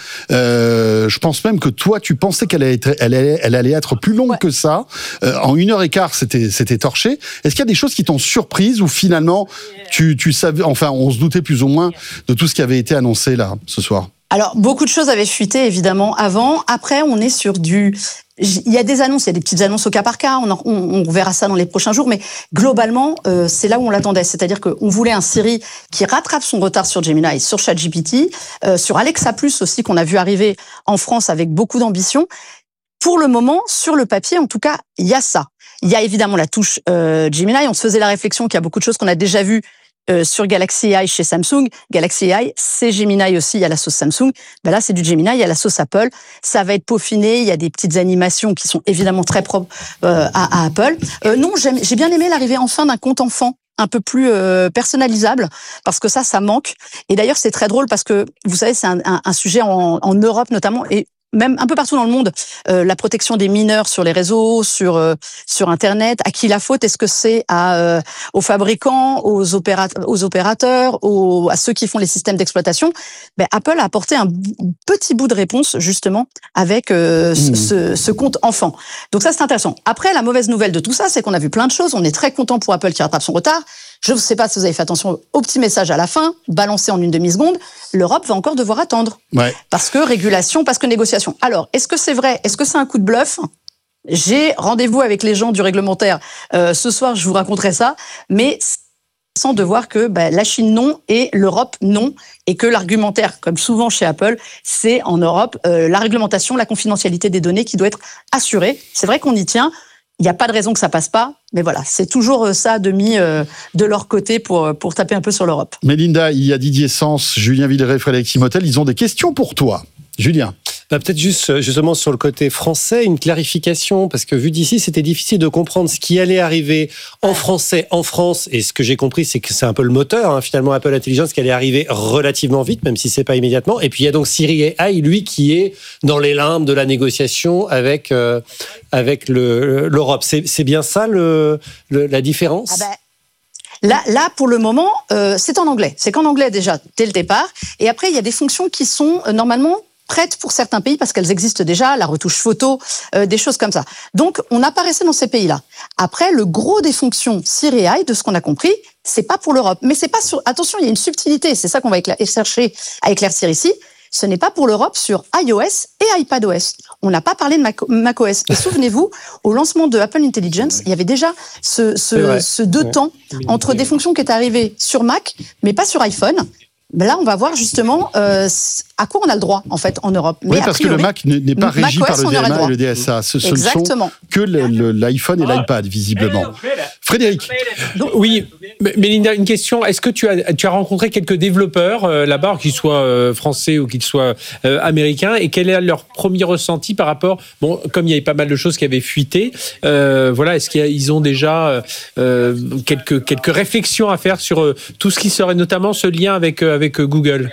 Euh, je pense même que toi tu pensais qu'elle allait être, elle allait, elle allait être plus longue ouais. que ça. Euh, en une heure et quart c'était c'était torché. Est-ce qu'il y a des choses qui t'ont surprise ou finalement tu tu savais, enfin on se doutait plus ou moins de tout ce qui avait été annoncé là ce soir? Alors, beaucoup de choses avaient fuité, évidemment, avant. Après, on est sur du... Il y a des annonces, il y a des petites annonces au cas par cas, on, en, on, on verra ça dans les prochains jours, mais globalement, euh, c'est là où on l'attendait. C'est-à-dire qu'on voulait un Siri qui rattrape son retard sur Gemini, sur ChatGPT, euh, sur Alexa Plus aussi, qu'on a vu arriver en France avec beaucoup d'ambition. Pour le moment, sur le papier, en tout cas, il y a ça. Il y a évidemment la touche euh, Gemini. On se faisait la réflexion qu'il y a beaucoup de choses qu'on a déjà vues Euh, sur Galaxy A I chez Samsung. Galaxy A I, c'est Gemini aussi, il y a la sauce Samsung. Ben là, c'est du Gemini, il y a la sauce Apple. Ça va être peaufiné, il y a des petites animations qui sont évidemment très propres euh, à, à Apple. Euh, non, j'aime, j'ai bien aimé l'arrivée enfin d'un compte enfant un peu plus euh, personnalisable, parce que ça, ça manque. Et d'ailleurs, c'est très drôle parce que, vous savez, c'est un, un, un sujet en, en Europe notamment, et même un peu partout dans le monde, euh, la protection des mineurs sur les réseaux, sur euh, sur Internet. À qui la faute? Est-ce que c'est à euh, aux fabricants, aux opérateurs, aux opérateurs, aux, à ceux qui font les systèmes d'exploitation? Ben Apple a apporté un petit bout de réponse justement avec euh, mmh. ce, ce compte enfant. Donc ça c'est intéressant. Après, la mauvaise nouvelle de tout ça, c'est qu'on a vu plein de choses. On est très content pour Apple qui rattrape son retard. Je ne sais pas si vous avez fait attention au petit message à la fin, balancé en une demi-seconde. L'Europe va encore devoir attendre. Ouais. Parce que régulation, parce que négociation. Alors, est-ce que c'est vrai? Est-ce que c'est un coup de bluff? J'ai rendez-vous avec les gens du réglementaire. Euh, ce soir, je vous raconterai ça. Mais sans de voir que bah, la Chine non et l'Europe non. Et que l'argumentaire, comme souvent chez Apple, c'est en Europe euh, la réglementation, la confidentialité des données qui doit être assurée. C'est vrai qu'on y tient. Il n'y a pas de raison que ça passe pas, mais voilà, c'est toujours ça de mis euh, de leur côté pour pour taper un peu sur l'Europe. Mélinda, il y a Didier Sens, Julien Villeray, Frédéric Simotel, ils ont des questions pour toi. Julien. Bah, peut-être juste justement sur le côté français, une clarification, parce que vu d'ici, c'était difficile de comprendre ce qui allait arriver en français, en France, et ce que j'ai compris, c'est que c'est un peu le moteur, hein, finalement, Apple Intelligence, qui allait arriver relativement vite, même si c'est pas immédiatement. Et puis il y a donc Siri A I, lui, qui est dans les limbes de la négociation avec euh, avec le, l'Europe. C'est, c'est bien ça le, le la différence? Ah ben... Là, là, pour le moment, euh, c'est en anglais. C'est qu'en anglais déjà dès le départ. Et après, il y a des fonctions qui sont euh, normalement prêtes pour certains pays parce qu'elles existent déjà, la retouche photo, euh, des choses comme ça. Donc, on apparaissait dans ces pays-là. Après, le gros des fonctions Siri A I, de ce qu'on a compris, c'est pas pour l'Europe. Mais c'est pas sur. Attention, il y a une subtilité. C'est ça qu'on va éclair... chercher à éclaircir ici. Ce n'est pas pour l'Europe sur iOS et iPadOS. On n'a pas parlé de Mac- macOS. Et souvenez-vous, au lancement de Apple Intelligence, il y avait déjà ce, ce, ce deux ouais. temps entre des fonctions qui étaient arrivées sur Mac, mais pas sur iPhone. Là, on va voir justement euh, à quoi on a le droit, en fait, en Europe. Mais oui, parce priori, que le Mac n'est pas régi par le D M A et le D S A. Ce, ce ne sont que le, le, l'iPhone et l'iPad, visiblement. Frédéric. Donc, oui, Mélinda, une question. Est-ce que tu as, tu as rencontré quelques développeurs euh, là-bas, qu'ils soient euh, français ou qu'ils soient euh, américains, et quel est leur premier ressenti par rapport... Bon, comme il y avait pas mal de choses qui avaient fuité, euh, voilà, est-ce qu'ils ont déjà euh, quelques, quelques réflexions à faire sur euh, tout ce qui serait notamment ce lien avec... Euh, avec Google?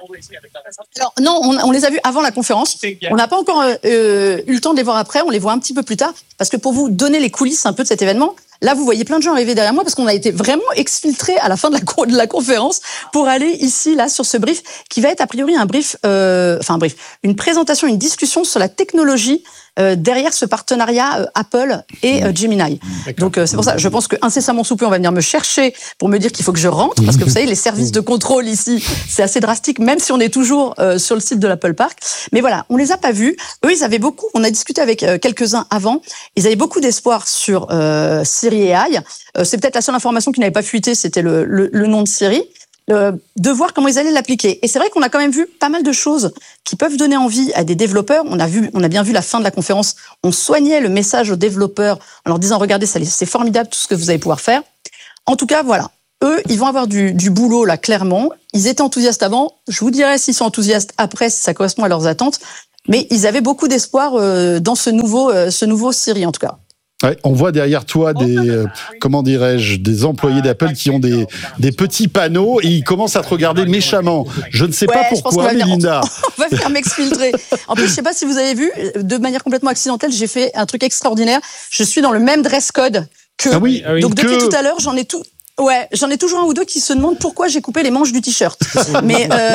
Alors non, on, on les a vus avant la conférence. On n'a pas encore euh, eu le temps de les voir après. On les voit un petit peu plus tard. Parce que pour vous donner les coulisses un peu de cet événement, Là, vous voyez plein de gens arriver derrière moi parce qu'on a été vraiment exfiltrés à la fin de la, de la conférence pour aller ici, là, sur ce brief qui va être a priori un brief, euh, enfin un brief, une présentation, une discussion sur la technologie euh, derrière ce partenariat euh, Apple et euh, Gemini. D'accord. Donc euh, c'est pour ça, je pense que incessamment sous peu, on va venir me chercher pour me dire qu'il faut que je rentre parce que vous savez, les services de contrôle ici, c'est assez drastique, même si on est toujours euh, sur le site de l'Apple Park. Mais voilà, on les a pas vus. Eux, ils avaient beaucoup. On a discuté avec euh, quelques-uns avant. Ils avaient beaucoup d'espoir sur euh, Siri A I. Euh, c'est peut-être la seule information qui n'avait pas fuité, c'était le, le, le nom de Siri. Euh, de voir comment ils allaient l'appliquer. Et c'est vrai qu'on a quand même vu pas mal de choses qui peuvent donner envie à des développeurs. On a vu, on a bien vu la fin de la conférence. On soignait le message aux développeurs en leur disant regardez, ça, c'est formidable tout ce que vous allez pouvoir faire. En tout cas, voilà. Eux, ils vont avoir du, du boulot là, clairement. Ils étaient enthousiastes avant. Je vous dirai s'ils sont enthousiastes après, si ça correspond à leurs attentes. Mais ils avaient beaucoup d'espoir euh, dans ce nouveau, euh, ce nouveau Siri, en tout cas. Ouais, on voit derrière toi des, euh, comment dirais-je, des employés d'Apple qui ont des, des petits panneaux et ils commencent à te regarder méchamment. Je ne sais ouais, pas pourquoi, Mélinda. On va faire m'exfiltrer. En plus, je ne sais pas si vous avez vu, de manière complètement accidentelle, j'ai fait un truc extraordinaire. Je suis dans le même dress code que. Ah oui, ah oui. Donc que... depuis tout à l'heure, j'en ai tout. Ouais, j'en ai toujours un ou deux qui se demandent pourquoi j'ai coupé les manches du t-shirt. Mais euh,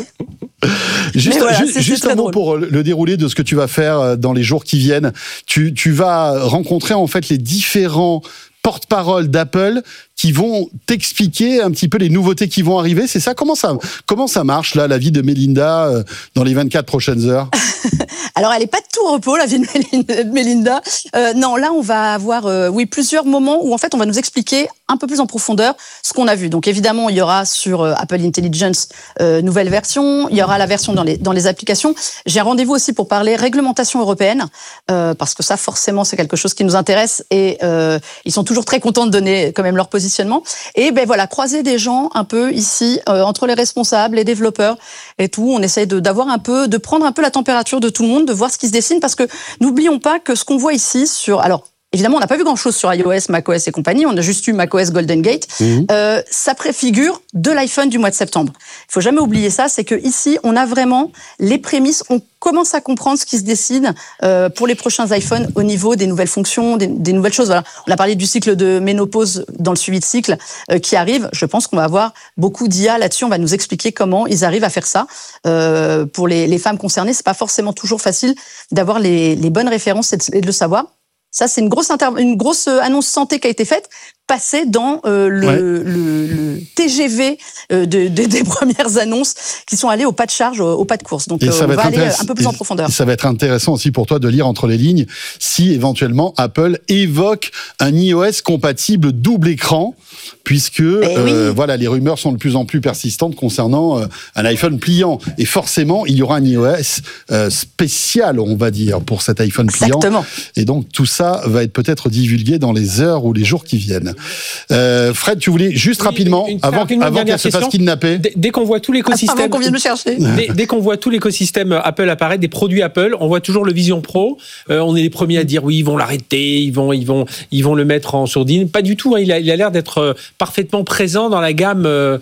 juste, Mais voilà, juste, c'est, juste c'est un mot drôle. pour le déroulé de ce que tu vas faire dans les jours qui viennent. Tu, tu vas rencontrer en fait les différents porte-parole d'Apple qui vont t'expliquer un petit peu les nouveautés qui vont arriver. C'est ça? Comment ça, comment ça marche, là, la vie de Mélinda euh, dans les vingt-quatre prochaines heures? Alors, elle n'est pas de tout repos, la vie de Mélinda. Euh, non, là, on va avoir euh, oui, plusieurs moments où, en fait, on va nous expliquer un peu plus en profondeur ce qu'on a vu. Donc, évidemment, il y aura sur euh, Apple Intelligence euh, nouvelle version. Il y aura la version dans les, dans les applications. J'ai un rendez-vous aussi pour parler réglementation européenne, euh, parce que ça, forcément, c'est quelque chose qui nous intéresse. Et euh, ils sont toujours très contents de donner quand même leur positionnement. Et ben voilà, croiser des gens un peu ici, euh, entre les responsables, les développeurs et tout. On essaye de, d'avoir un peu, de prendre un peu la température de tout le monde, de voir ce qui se dessine, parce que n'oublions pas que ce qu'on voit ici sur, alors, évidemment, on n'a pas vu grand-chose sur iOS, macOS et compagnie. On a juste eu macOS Golden Gate. Mmh. Euh, ça préfigure de l'iPhone du mois de septembre. Il faut jamais oublier ça, c'est que ici, on a vraiment les prémices. On commence à comprendre ce qui se dessine euh, pour les prochains iPhones au niveau des nouvelles fonctions, des, des nouvelles choses. Voilà. On a parlé du cycle de ménopause dans le suivi de cycle euh, qui arrive. Je pense qu'on va avoir beaucoup d'I A là-dessus. On va nous expliquer comment ils arrivent à faire ça. Euh, pour les, les femmes concernées, c'est pas forcément toujours facile d'avoir les, les bonnes références et de, et de le savoir. Ça, c'est une grosse, inter... une grosse annonce santé qui a été faite, passée dans euh, le, ouais. le, le T G V euh, de, de, des premières annonces qui sont allées au pas de charge, au, au pas de course. Donc, euh, on va aller un peu plus en profondeur. Ça va être intéressant aussi pour toi de lire entre les lignes si éventuellement Apple évoque un iOS compatible double écran, puisque euh, oui. voilà, les rumeurs sont de plus en plus persistantes concernant euh, un iPhone pliant. Et forcément, il y aura un iOS euh, spécial, on va dire, pour cet iPhone pliant. Exactement. Et donc, tout ça va être peut-être divulgué dans les heures ou les jours qui viennent. Euh, Fred, tu voulais juste oui, rapidement, une, une, avant, rapidement, avant qu'elle se fasse kidnapper. Dès, dès qu'on voit tout l'écosystème, avant qu'on vienne me chercher. Dès, dès qu'on voit tout l'écosystème Apple apparaître, des produits Apple, on voit toujours le Vision Pro. Euh, on est les premiers à dire oui, ils vont l'arrêter, ils vont, ils vont, ils vont le mettre en sourdine. Pas du tout. Hein, il a, il a l'air d'être parfaitement présent dans la gamme, euh,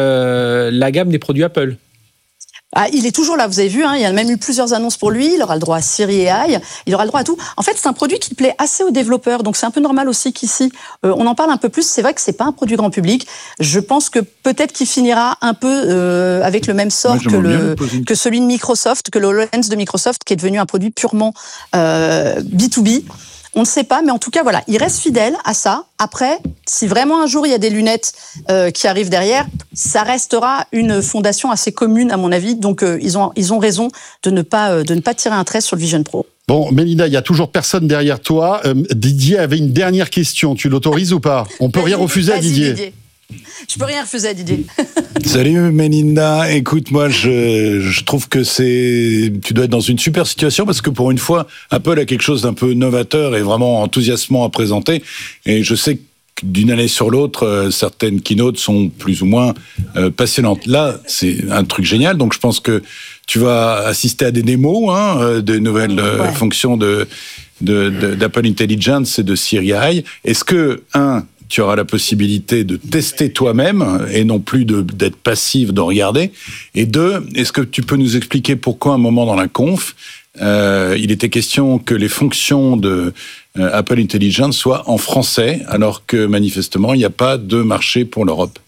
euh, la gamme des produits Apple. Ah, il est toujours là, vous avez vu, hein, il y a même eu plusieurs annonces pour lui, il aura le droit à Siri et A I, il aura le droit à tout. En fait, c'est un produit qui plaît assez aux développeurs, donc c'est un peu normal aussi qu'ici, euh, on en parle un peu plus. C'est vrai que c'est pas un produit grand public. Je pense que peut-être qu'il finira un peu euh, avec le même sort que, le, que celui de Microsoft, que le HoloLens de Microsoft, qui est devenu un produit purement euh, B deux B. On ne sait pas, mais en tout cas, voilà, il reste fidèle à ça. Après, si vraiment un jour il y a des lunettes euh, qui arrivent derrière, ça restera une fondation assez commune, à mon avis. Donc, euh, ils ont ils ont raison de ne pas euh, de ne pas tirer un trait sur le Vision Pro. Bon, Mélinda, il y a toujours personne derrière toi. Euh, Didier avait une dernière question. Tu l'autorises ou pas? On peut rien refuser à Didier. Didier. Je peux rien refuser à Didier. Salut Mélinda, écoute, moi je, je trouve que c'est, tu dois être dans une super situation parce que pour une fois, Apple a quelque chose d'un peu novateur et vraiment enthousiasmant à présenter. Et je sais que d'une année sur l'autre, euh, certaines keynotes sont plus ou moins euh, passionnantes. Là, c'est un truc génial, donc je pense que tu vas assister à des démos, hein, de nouvelles euh, ouais. fonctions de, de, de, d'Apple Intelligence et de Siri A I. Est-ce que, un, tu auras la possibilité de tester toi-même et non plus de, d'être passif, de regarder. Et deux, est-ce que tu peux nous expliquer pourquoi, à un moment dans la conf, euh, il était question que les fonctions de euh, Apple Intelligence soient en français, alors que manifestement, il n'y a pas de marché pour l'Europe.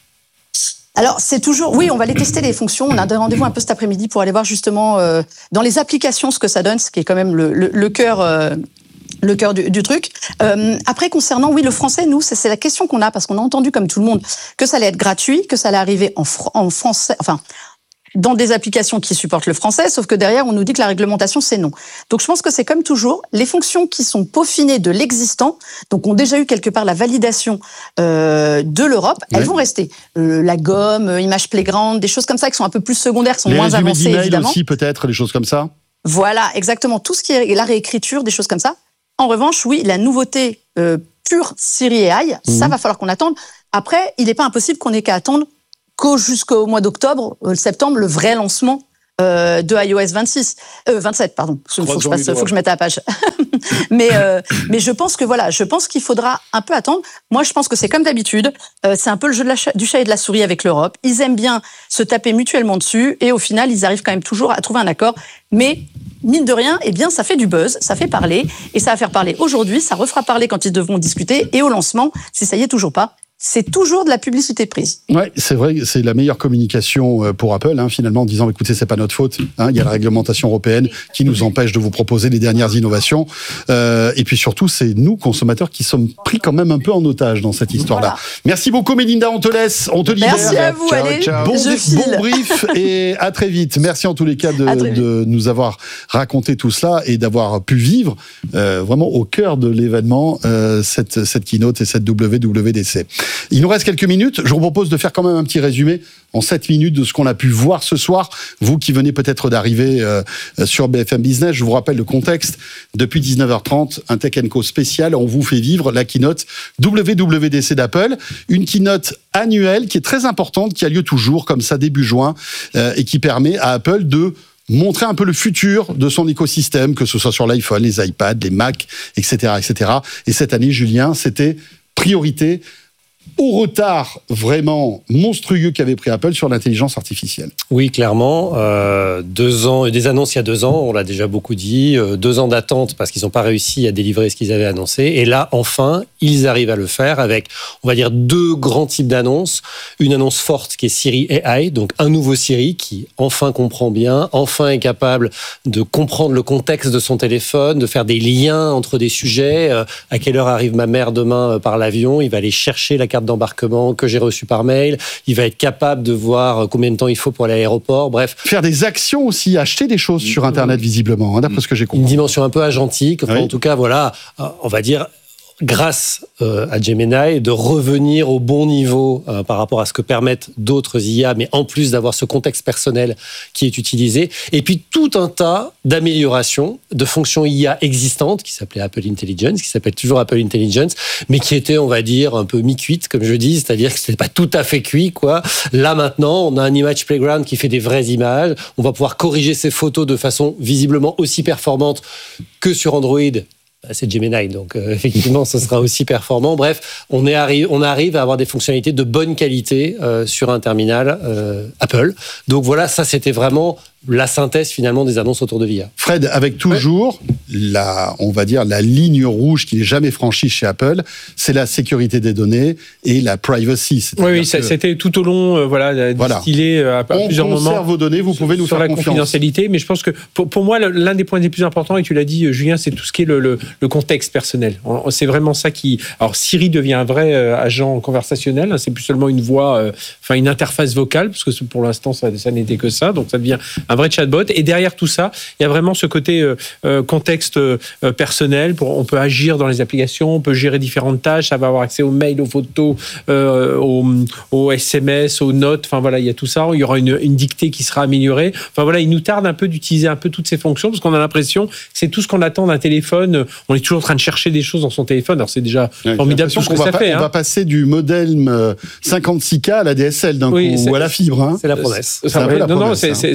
Alors, c'est toujours... Oui, on va les tester, les fonctions. On a des rendez-vous un peu cet après-midi pour aller voir justement euh, dans les applications ce que ça donne, ce qui est quand même le, le, le cœur... Euh, le cœur du, du truc. Euh, après, concernant, oui, le français, nous, c'est, c'est la question qu'on a, parce qu'on a entendu, comme tout le monde, que ça allait être gratuit, que ça allait arriver en, fr- en français, enfin, dans des applications qui supportent le français, sauf que derrière, on nous dit que la réglementation, c'est non. Donc, je pense que c'est comme toujours, les fonctions qui sont peaufinées de l'existant, donc ont déjà eu quelque part la validation euh, de l'Europe, ouais. elles vont rester. Euh, la gomme, euh, Image Playground, des choses comme ça qui sont un peu plus secondaires, qui sont les moins avancées, évidemment. Aussi, peut-être, des choses comme ça. Voilà, exactement. Tout ce qui est la réécriture, des choses comme ça. En revanche, oui, la nouveauté euh, pure Siri et A I, mmh. ça va falloir qu'on attende. Après, il n'est pas impossible qu'on ait qu'à attendre qu'au jusqu'au mois d'octobre, euh, septembre, le vrai lancement euh, de iOS vingt-six, euh, vingt-sept, pardon. Il faut que je passe, faut que je mette à la page. mais euh, mais je pense que voilà, je pense qu'il faudra un peu attendre. Moi, je pense que c'est comme d'habitude. Euh, c'est un peu le jeu de la ch- du chat et de la souris avec l'Europe. Ils aiment bien se taper mutuellement dessus, et au final, ils arrivent quand même toujours à trouver un accord. Mais mine de rien, eh bien, ça fait du buzz, ça fait parler, et ça va faire parler aujourd'hui, ça refera parler quand ils devront discuter, et au lancement, si ça y est toujours pas, c'est toujours de la publicité prise. Ouais, c'est vrai, c'est la meilleure communication pour Apple, hein, finalement, en disant, écoutez, c'est pas notre faute, hein, il y a la réglementation européenne qui nous empêche de vous proposer les dernières innovations, euh, et puis surtout, c'est nous, consommateurs, qui sommes pris quand même un peu en otage dans cette histoire-là. Voilà. Merci beaucoup, Mélinda, on te laisse, on te libère. Merci à vous, ciao, allez, ciao. Bon, bon brief, et à très vite. Merci en tous les cas de, de nous avoir raconté tout cela, et d'avoir pu vivre, euh, vraiment au cœur de l'événement, euh, cette, cette keynote et cette W W D C. Il nous reste quelques minutes. Je vous propose de faire quand même un petit résumé en sept minutes de ce qu'on a pu voir ce soir. Vous qui venez peut-être d'arriver euh, sur B F M Business, je vous rappelle le contexte. Depuis dix-neuf heures trente, un Tech and Co spécial. On vous fait vivre la keynote W W D C d'Apple. Une keynote annuelle qui est très importante, qui a lieu toujours comme ça début juin euh, et qui permet à Apple de montrer un peu le futur de son écosystème, que ce soit sur l'iPhone, les iPads, les Mac, et cetera, et cetera. Et cette année, Julien, c'était priorité au retard vraiment monstrueux qu'avait pris Apple sur l'intelligence artificielle. Oui, clairement. Euh, deux ans, des annonces il y a deux ans, on l'a déjà beaucoup dit. Euh, deux ans d'attente parce qu'ils n'ont pas réussi à délivrer ce qu'ils avaient annoncé. Et là, enfin, ils arrivent à le faire avec, on va dire, deux grands types d'annonces. Une annonce forte qui est Siri A I, donc un nouveau Siri qui enfin comprend bien, enfin est capable de comprendre le contexte de son téléphone, de faire des liens entre des sujets. Euh, à quelle heure arrive ma mère demain euh, par l'avion ? Il va aller chercher la carte d'embarquement que j'ai reçue par mail. Il va être capable de voir combien de temps il faut pour aller à l'aéroport. Bref. Faire des actions aussi, acheter des choses sur Internet, visiblement, hein, d'après ce que j'ai compris. Une dimension un peu agentique. Enfin, oui. En tout cas, voilà, on va dire, grâce euh, à Gemini, de revenir au bon niveau euh, par rapport à ce que permettent d'autres I A, mais en plus d'avoir ce contexte personnel qui est utilisé. Et puis tout un tas d'améliorations de fonctions I A existantes qui s'appelaient Apple Intelligence, qui s'appelle toujours Apple Intelligence, mais qui étaient, on va dire, un peu mi-cuites, comme je dis, c'est-à-dire que c'était pas tout à fait cuit, quoi. Là maintenant, on a un Image Playground qui fait des vraies images. On va pouvoir corriger ces photos de façon visiblement aussi performante que sur Android. C'est Gemini, donc euh, effectivement, ce sera aussi performant. Bref, on, est arri- on arrive à avoir des fonctionnalités de bonne qualité euh, sur un terminal euh, Apple. Donc voilà, ça c'était vraiment la synthèse finalement des annonces autour de l'I A. Fred, avec toujours ouais. la, on va dire la ligne rouge qui n'est jamais franchie chez Apple, c'est la sécurité des données et la privacy. Oui, oui, que... c'était tout au long, euh, voilà, distillé voilà. à, à plusieurs moments. On conserve vos données, vous pouvez nous sur faire la confiance. Confidentialité, mais je pense que pour, pour moi, l'un des points les plus importants, et tu l'as dit, Julien, c'est tout ce qui est le, le, le contexte personnel. C'est vraiment ça qui. Alors Siri devient un vrai euh, agent conversationnel. Hein, c'est plus seulement une voix, euh, enfin une interface vocale, parce que pour l'instant ça, ça n'était que ça. Donc ça devient un vrai chatbot. Et derrière tout ça, il y a vraiment ce côté euh, euh, contexte euh, personnel. Pour, on peut agir dans les applications, on peut gérer différentes tâches. Ça va avoir accès aux mails, aux photos, euh, aux, aux S M S, aux notes. Enfin voilà, il y a tout ça. Il y aura une, une dictée qui sera améliorée. Enfin voilà, il nous tarde un peu d'utiliser un peu toutes ces fonctions parce qu'on a l'impression que c'est tout ce qu'on attend d'un téléphone. On est toujours en train de chercher des choses dans son téléphone. Alors c'est déjà ouais, formidable tout ce que ça pa- fait. On hein. va passer du modem cinquante-six K à la D S L d'un oui, coup ou à la fibre. Hein. C'est la promesse. C'est, c'est, c'est, un peu la non, promesse, non, c'est, hein. c'est, c'est, c'est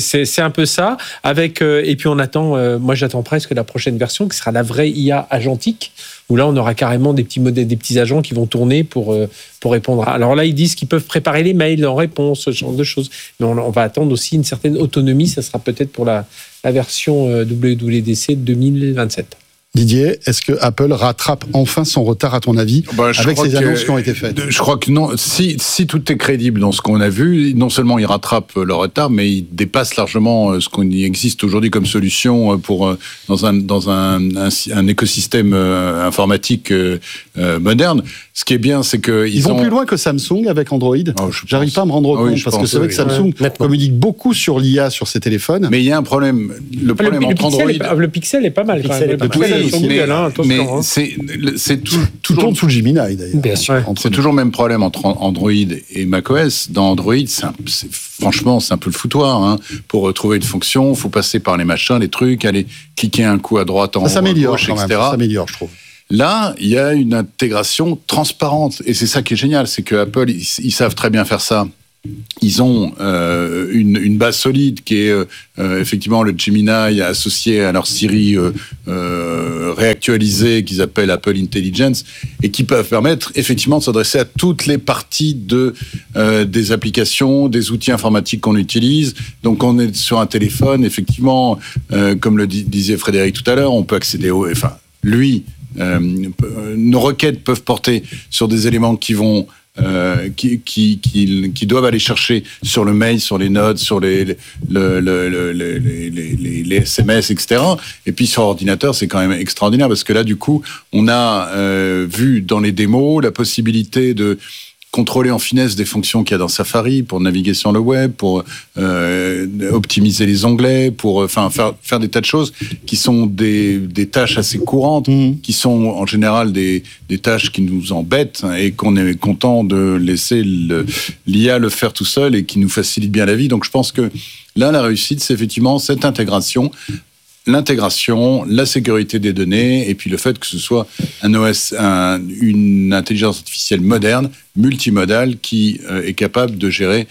un peu ça. Avec, euh, et puis on attend, euh, moi j'attends presque la prochaine version qui sera la vraie I A agentique, où là on aura carrément des petits modèles, des petits agents qui vont tourner pour, euh, pour répondre. Alors là ils disent qu'ils peuvent préparer les mails en réponse, ce genre de choses. Mais on, on va attendre aussi une certaine autonomie, ça sera peut-être pour la, la version euh, W W D C deux mille vingt-sept. Didier, est-ce que Apple rattrape enfin son retard, à ton avis, bah, avec ces que, annonces qui ont été faites? Je crois que non. Si, si tout est crédible dans ce qu'on a vu, non seulement il rattrape le retard, mais il dépasse largement ce qu'on y existe aujourd'hui comme solution pour dans un dans un, un, un écosystème informatique moderne. Ce qui est bien, c'est que ils, ils vont ont... plus loin que Samsung avec Android. Oh, J'arrive pas à me rendre compte, oui, parce que c'est vrai que Samsung ouais, communique beaucoup sur l'I A sur ses téléphones. Mais il y a un problème. Le problème le, entre le Android, est, le Pixel est pas mal. Le Pixel est pas mal. Oui, mais, Google, hein, mais c'est c'est tout, tout tourne sous le Gemini d'ailleurs. Bien sûr. Ouais. C'est toujours le même problème entre Android et macOS. Dans Android, c'est, un, c'est franchement c'est un peu le foutoir. Hein. Pour retrouver une fonction, il faut passer par les machins, les trucs, aller cliquer un coup à droite, en haut, à gauche, et cetera. Ça s'améliore, je trouve. Là, il y a une intégration transparente. Et c'est ça qui est génial, c'est que Apple, ils, ils savent très bien faire ça. Ils ont euh, une, une base solide qui est euh, effectivement le Gemini associé à leur Siri euh, euh, réactualisée qu'ils appellent Apple Intelligence et qui peuvent permettre effectivement de s'adresser à toutes les parties de, euh, des applications, des outils informatiques qu'on utilise. Donc on est sur un téléphone, effectivement, euh, comme le disait Frédéric tout à l'heure, on peut accéder au... Enfin, lui, euh, nos requêtes peuvent porter sur des éléments qui vont... Euh, qui, qui, qui, qui doivent aller chercher sur le mail, sur les notes, sur les, les, le, le, le, les, les, les S M S, et cetera. Et puis sur ordinateur, c'est quand même extraordinaire parce que là, du coup, on a euh, vu dans les démos la possibilité de contrôler en finesse des fonctions qu'il y a dans Safari pour naviguer sur le web, pour euh, optimiser les onglets, pour enfin faire faire des tas de choses qui sont des des tâches assez courantes, mmh. qui sont en général des des tâches qui nous embêtent et qu'on est content de laisser le, l'I A le faire tout seul et qui nous facilite bien la vie. Donc je pense que là la réussite, c'est effectivement cette intégration. L'intégration, la sécurité des données, et puis le fait que ce soit un O S, un, une intelligence artificielle moderne, multimodale, qui euh, est capable de gérer,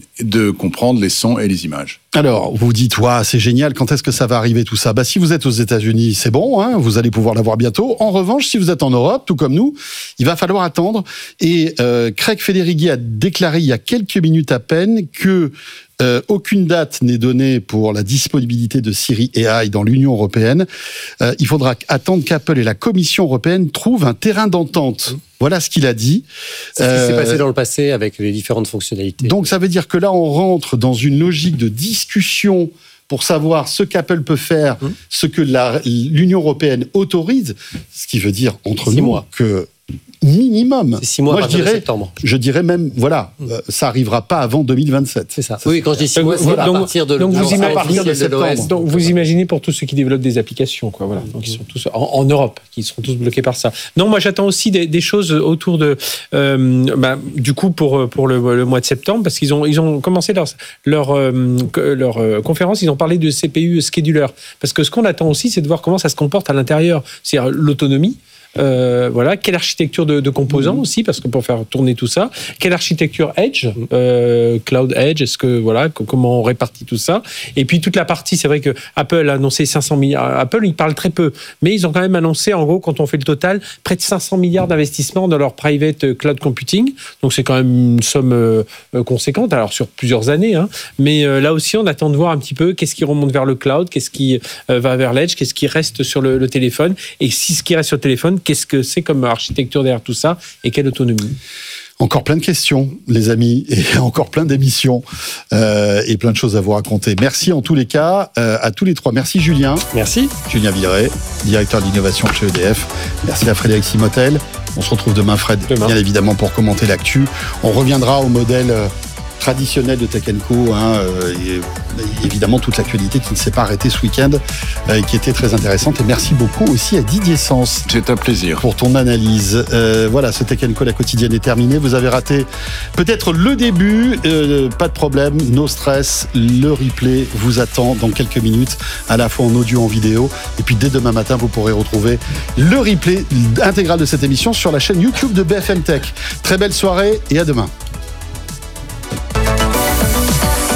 de comprendre les sons et les images. Alors, vous dites, ouais, c'est génial, quand est-ce que ça va arriver tout ça? Bah, si vous êtes aux États-Unis, c'est bon, hein, vous allez pouvoir l'avoir bientôt. En revanche, si vous êtes en Europe, tout comme nous, il va falloir attendre. Et euh, Craig Federighi a déclaré il y a quelques minutes à peine que Euh, aucune date n'est donnée pour la disponibilité de Siri A I dans l'Union européenne. Euh, il faudra attendre qu'Apple et la Commission européenne trouvent un terrain d'entente. Voilà ce qu'il a dit. C'est ce qui euh, s'est passé dans le passé avec les différentes fonctionnalités. Donc ça veut dire que là, on rentre dans une logique de discussion pour savoir ce qu'Apple peut faire, mmh. ce que la, l'Union européenne autorise, ce qui veut dire entre nous mois. que minimum. C'est six mois Moi, à je dirais, de septembre. Je dirais même, voilà, mmh. euh, ça arrivera pas avant deux mille vingt-sept. C'est ça. Oui, quand je dis six mois, c'est donc, à partir de, donc de, vous à partir de, de septembre. Donc vous imaginez pour tous ceux qui développent des applications, quoi. Voilà. Donc ils sont tous en, en Europe, qui seront tous bloqués par ça. Non, moi j'attends aussi des, des choses autour de, euh, bah, du coup pour pour le, le mois de septembre, parce qu'ils ont ils ont commencé leur leur euh, leur euh, conférence, ils ont parlé de C P U scheduler, parce que ce qu'on attend aussi, c'est de voir comment ça se comporte à l'intérieur, c'est-à-dire l'autonomie. Euh, voilà, quelle architecture de, de composants mmh. aussi, parce que pour faire tourner tout ça, quelle architecture Edge, euh, Cloud Edge, est-ce que voilà, comment on répartit tout ça, et puis toute la partie, c'est vrai que Apple a annoncé cinq cents milliards. Apple, ils parlent très peu, mais ils ont quand même annoncé, en gros, quand on fait le total, près de cinq cents milliards d'investissements dans leur private cloud computing. Donc c'est quand même une somme euh, conséquente, alors sur plusieurs années, hein. Mais euh, là aussi, on attend de voir un petit peu qu'est-ce qui remonte vers le cloud, qu'est-ce qui euh, va vers l'Edge, qu'est-ce qui reste sur le, le téléphone, et si ce qui reste sur le téléphone, qu'est-ce que c'est comme architecture derrière tout ça et quelle autonomie? Encore plein de questions, les amis, et encore plein d'émissions euh, et plein de choses à vous raconter. Merci en tous les cas euh, à tous les trois. Merci Julien. Merci. Julien Villeray, directeur d'innovation chez E D F. Merci à Frédéric Simotel. On se retrouve demain, Fred, demain. bien évidemment, pour commenter l'actu. On reviendra au modèle euh, traditionnel de Tech and Co, hein, euh, et évidemment toute l'actualité qui ne s'est pas arrêtée ce week-end, euh, qui était très intéressante. Et merci beaucoup aussi à Didier Sens. C'est un plaisir. Pour ton analyse. Euh, voilà, ce Tech and Co, la quotidienne est terminée. Vous avez raté peut-être le début, euh, pas de problème, no stress. Le replay vous attend dans quelques minutes, à la fois en audio, en vidéo. Et puis dès demain matin, vous pourrez retrouver le replay intégral de cette émission sur la chaîne YouTube de B F M Tech. Très belle soirée et à demain.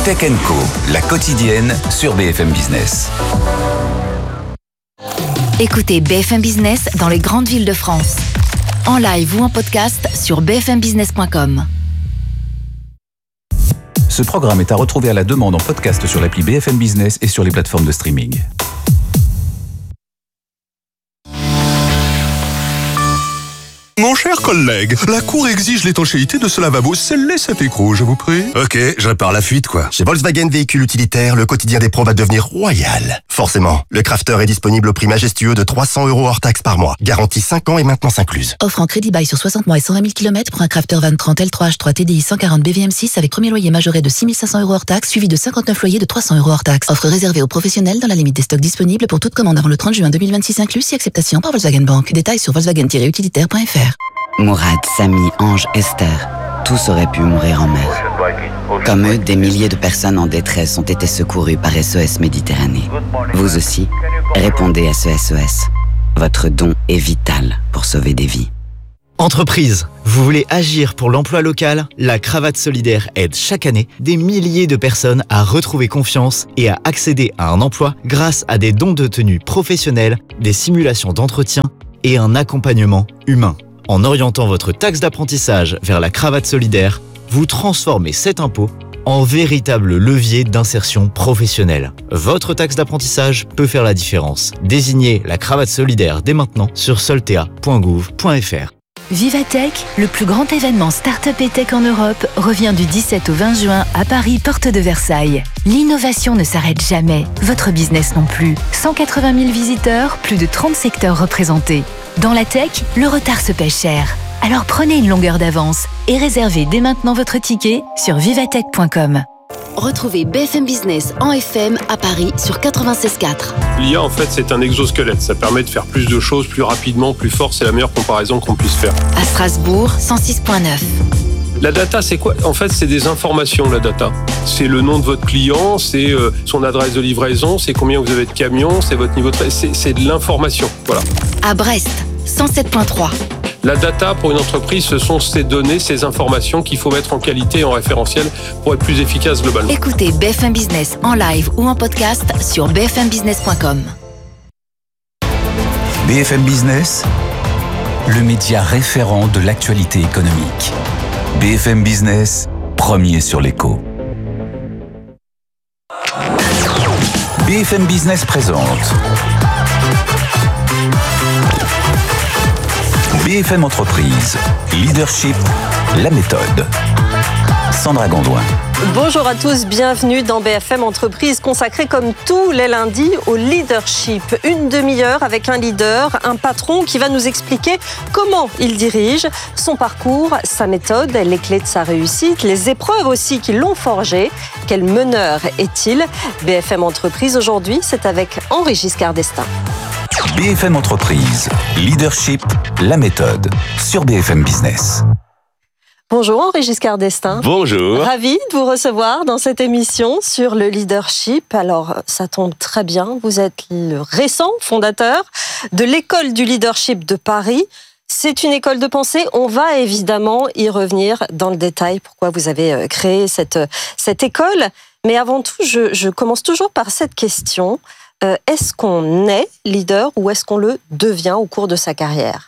Tech and Co, la quotidienne sur B F M Business. Écoutez B F M Business dans les grandes villes de France. En live ou en podcast sur b f m business point com. Ce programme est à retrouver à la demande en podcast sur l'appli B F M Business et sur les plateformes de streaming. Mon cher collègue, la Cour exige l'étanchéité de ce lavabo scellé cet écrou, je vous prie. Ok, je répare la fuite, quoi. Chez Volkswagen Véhicules Utilitaires, le quotidien des pros va devenir royal. Forcément, le Crafter est disponible au prix majestueux de trois cents euros hors taxe par mois. Garantie cinq ans et maintenance incluse. Offre en crédit bail sur soixante mois et cent vingt mille kilomètres pour un Crafter vingt trente L trois H trois T D I cent quarante B V M six avec premier loyer majoré de six mille cinq cents euros hors taxe, suivi de cinquante-neuf loyers de trois cents euros hors taxe. Offre réservée aux professionnels dans la limite des stocks disponibles pour toute commande avant le trente juin deux mille vingt-six inclus, si acceptation par Volkswagen Bank. Détails sur volkswagen tiret utilitaire point f r. Mourad, Samy, Ange, Esther, tous auraient pu mourir en mer. Comme eux, des milliers de personnes en détresse ont été secourues par S O S Méditerranée. Vous aussi, répondez à ce S O S. Votre don est vital pour sauver des vies. Entreprise, vous voulez agir pour l'emploi local? La Cravate Solidaire aide chaque année des milliers de personnes à retrouver confiance et à accéder à un emploi grâce à des dons de tenue professionnels, des simulations d'entretien et un accompagnement humain. En orientant votre taxe d'apprentissage vers la Cravate Solidaire, vous transformez cet impôt en véritable levier d'insertion professionnelle. Votre taxe d'apprentissage peut faire la différence. Désignez la Cravate Solidaire dès maintenant sur soltea point gouv point f r. Vivatech, le plus grand événement start-up et tech en Europe, revient du dix-sept au vingt juin à Paris, porte de Versailles. L'innovation ne s'arrête jamais, votre business non plus. cent quatre-vingt mille visiteurs, plus de trente secteurs représentés. Dans la tech, le retard se paie cher. Alors prenez une longueur d'avance et réservez dès maintenant votre ticket sur vivatech point com. Retrouvez B F M Business en F M à Paris sur quatre-vingt-seize quatre. L'I A, en fait, c'est un exosquelette. Ça permet de faire plus de choses plus rapidement, plus fort. C'est la meilleure comparaison qu'on puisse faire. À Strasbourg, cent six virgule neuf. La data, c'est quoi? En fait, c'est des informations, la data. C'est le nom de votre client, c'est euh, son adresse de livraison, c'est combien vous avez de camions, c'est votre niveau de... C'est, c'est de l'information, voilà. À Brest, cent sept virgule trois. La data, pour une entreprise, ce sont ces données, ces informations qu'il faut mettre en qualité et en référentiel pour être plus efficace globalement. Écoutez B F M Business en live ou en podcast sur b f m business point com. B F M Business, le média référent de l'actualité économique. B F M Business, premier sur l'écho. B F M Business présente B F M Entreprise, Leadership, la méthode. Sandra Gondouin. Bonjour à tous, bienvenue dans B F M Entreprise, consacrée comme tous les lundis au leadership. Une demi-heure avec un leader, un patron qui va nous expliquer comment il dirige, son parcours, sa méthode, les clés de sa réussite, les épreuves aussi qui l'ont forgé. Quel meneur est-il? B F M Entreprise aujourd'hui, c'est avec Henri Giscard d'Estaing. B F M Entreprise, Leadership, la méthode, sur B F M Business. Bonjour Henri Giscard d'Estaing. Bonjour. Ravi de vous recevoir dans cette émission sur le leadership. Alors, ça tombe très bien, vous êtes le récent fondateur de l'École du leadership de Paris. C'est une école de pensée, on va évidemment y revenir dans le détail, pourquoi vous avez créé cette, cette école. Mais avant tout, je, je commence toujours par cette question. Euh, est-ce qu'on est leader ou est-ce qu'on le devient au cours de sa carrière?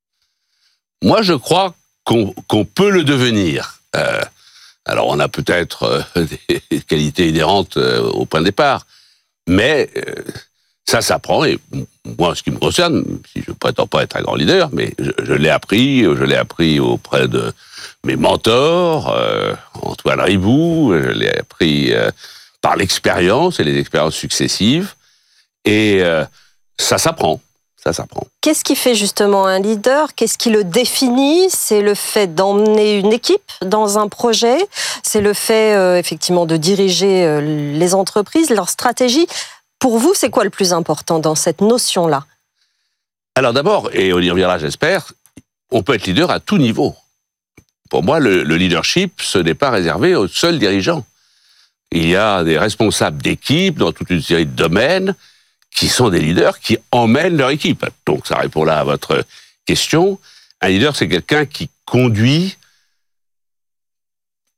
Moi, je crois qu'on, qu'on peut le devenir. Euh, alors, on a peut-être euh, des qualités inhérentes euh, au point de départ, mais euh, ça s'apprend. Et moi, en ce qui me concerne, si je ne prétends pas être un grand leader, mais je, je l'ai appris, je l'ai appris auprès de mes mentors, euh, Antoine Riboud, je l'ai appris euh, par l'expérience et les expériences successives. Et euh, ça s'apprend, ça s'apprend. Qu'est-ce qui fait justement un leader? Qu'est-ce qui le définit? C'est le fait d'emmener une équipe dans un projet? C'est le fait, euh, effectivement, de diriger euh, les entreprises, leur stratégie? Pour vous, c'est quoi le plus important dans cette notion-là? Alors d'abord, et on y reviendra j'espère, on peut être leader à tout niveau. Pour moi, le, le leadership, ce n'est pas réservé aux seuls dirigeants. Il y a des responsables d'équipe dans toute une série de domaines qui sont des leaders qui emmènent leur équipe. Donc, ça répond là à votre question. Un leader, c'est quelqu'un qui conduit,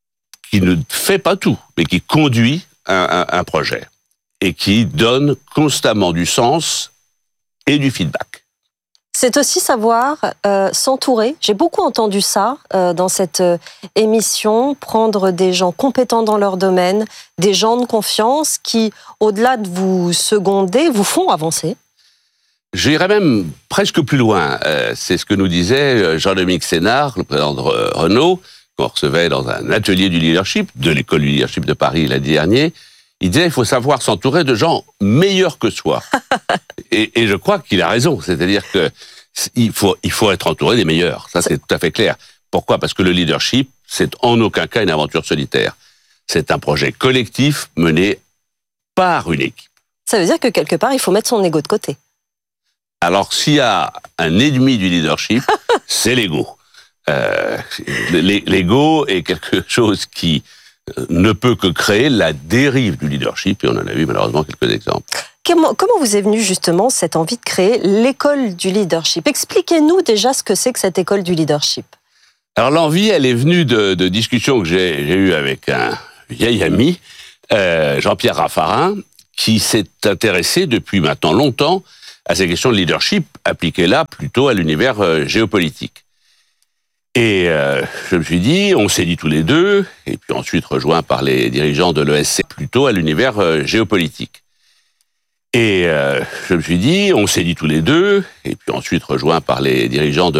qui ne fait pas tout, mais qui conduit un, un, un projet et qui donne constamment du sens et du feedback. C'est aussi savoir euh, s'entourer. J'ai beaucoup entendu ça euh, dans cette euh, émission, prendre des gens compétents dans leur domaine, des gens de confiance qui, au-delà de vous seconder, vous font avancer. J'irais même presque plus loin. Euh, c'est ce que nous disait Jean-Dominique Sénard, le président de Renault, qu'on recevait dans un atelier du leadership, de l'école du leadership de Paris l'année dernière. Il disait qu'il faut savoir s'entourer de gens meilleurs que soi. et, et je crois qu'il a raison. C'est-à-dire que il faut, il faut être entouré des meilleurs. Ça, c'est tout à fait clair. Pourquoi ? Parce que le leadership, c'est en aucun cas une aventure solitaire. C'est un projet collectif mené par une équipe. Ça veut dire que quelque part, il faut mettre son ego de côté. Alors, s'il y a un ennemi du leadership, c'est l'ego. Euh, l'ego est quelque chose qui ne peut que créer la dérive du leadership, et on en a vu malheureusement quelques exemples. Comment, comment vous est venue justement cette envie de créer l'école du leadership ? Expliquez-nous déjà ce que c'est que cette école du leadership. Alors l'envie, elle est venue de, de discussions que j'ai, j'ai eues avec un vieil ami, euh, Jean-Pierre Raffarin, qui s'est intéressé depuis maintenant longtemps à ces questions de leadership, appliquées là plutôt à l'univers euh, géopolitique. Et euh, je me suis dit, on s'est dit tous les deux, et puis ensuite rejoint par les dirigeants de l'E S C, plutôt à l'univers euh, géopolitique. Et euh, je me suis dit, on s'est dit tous les deux, et puis ensuite rejoint par les dirigeants de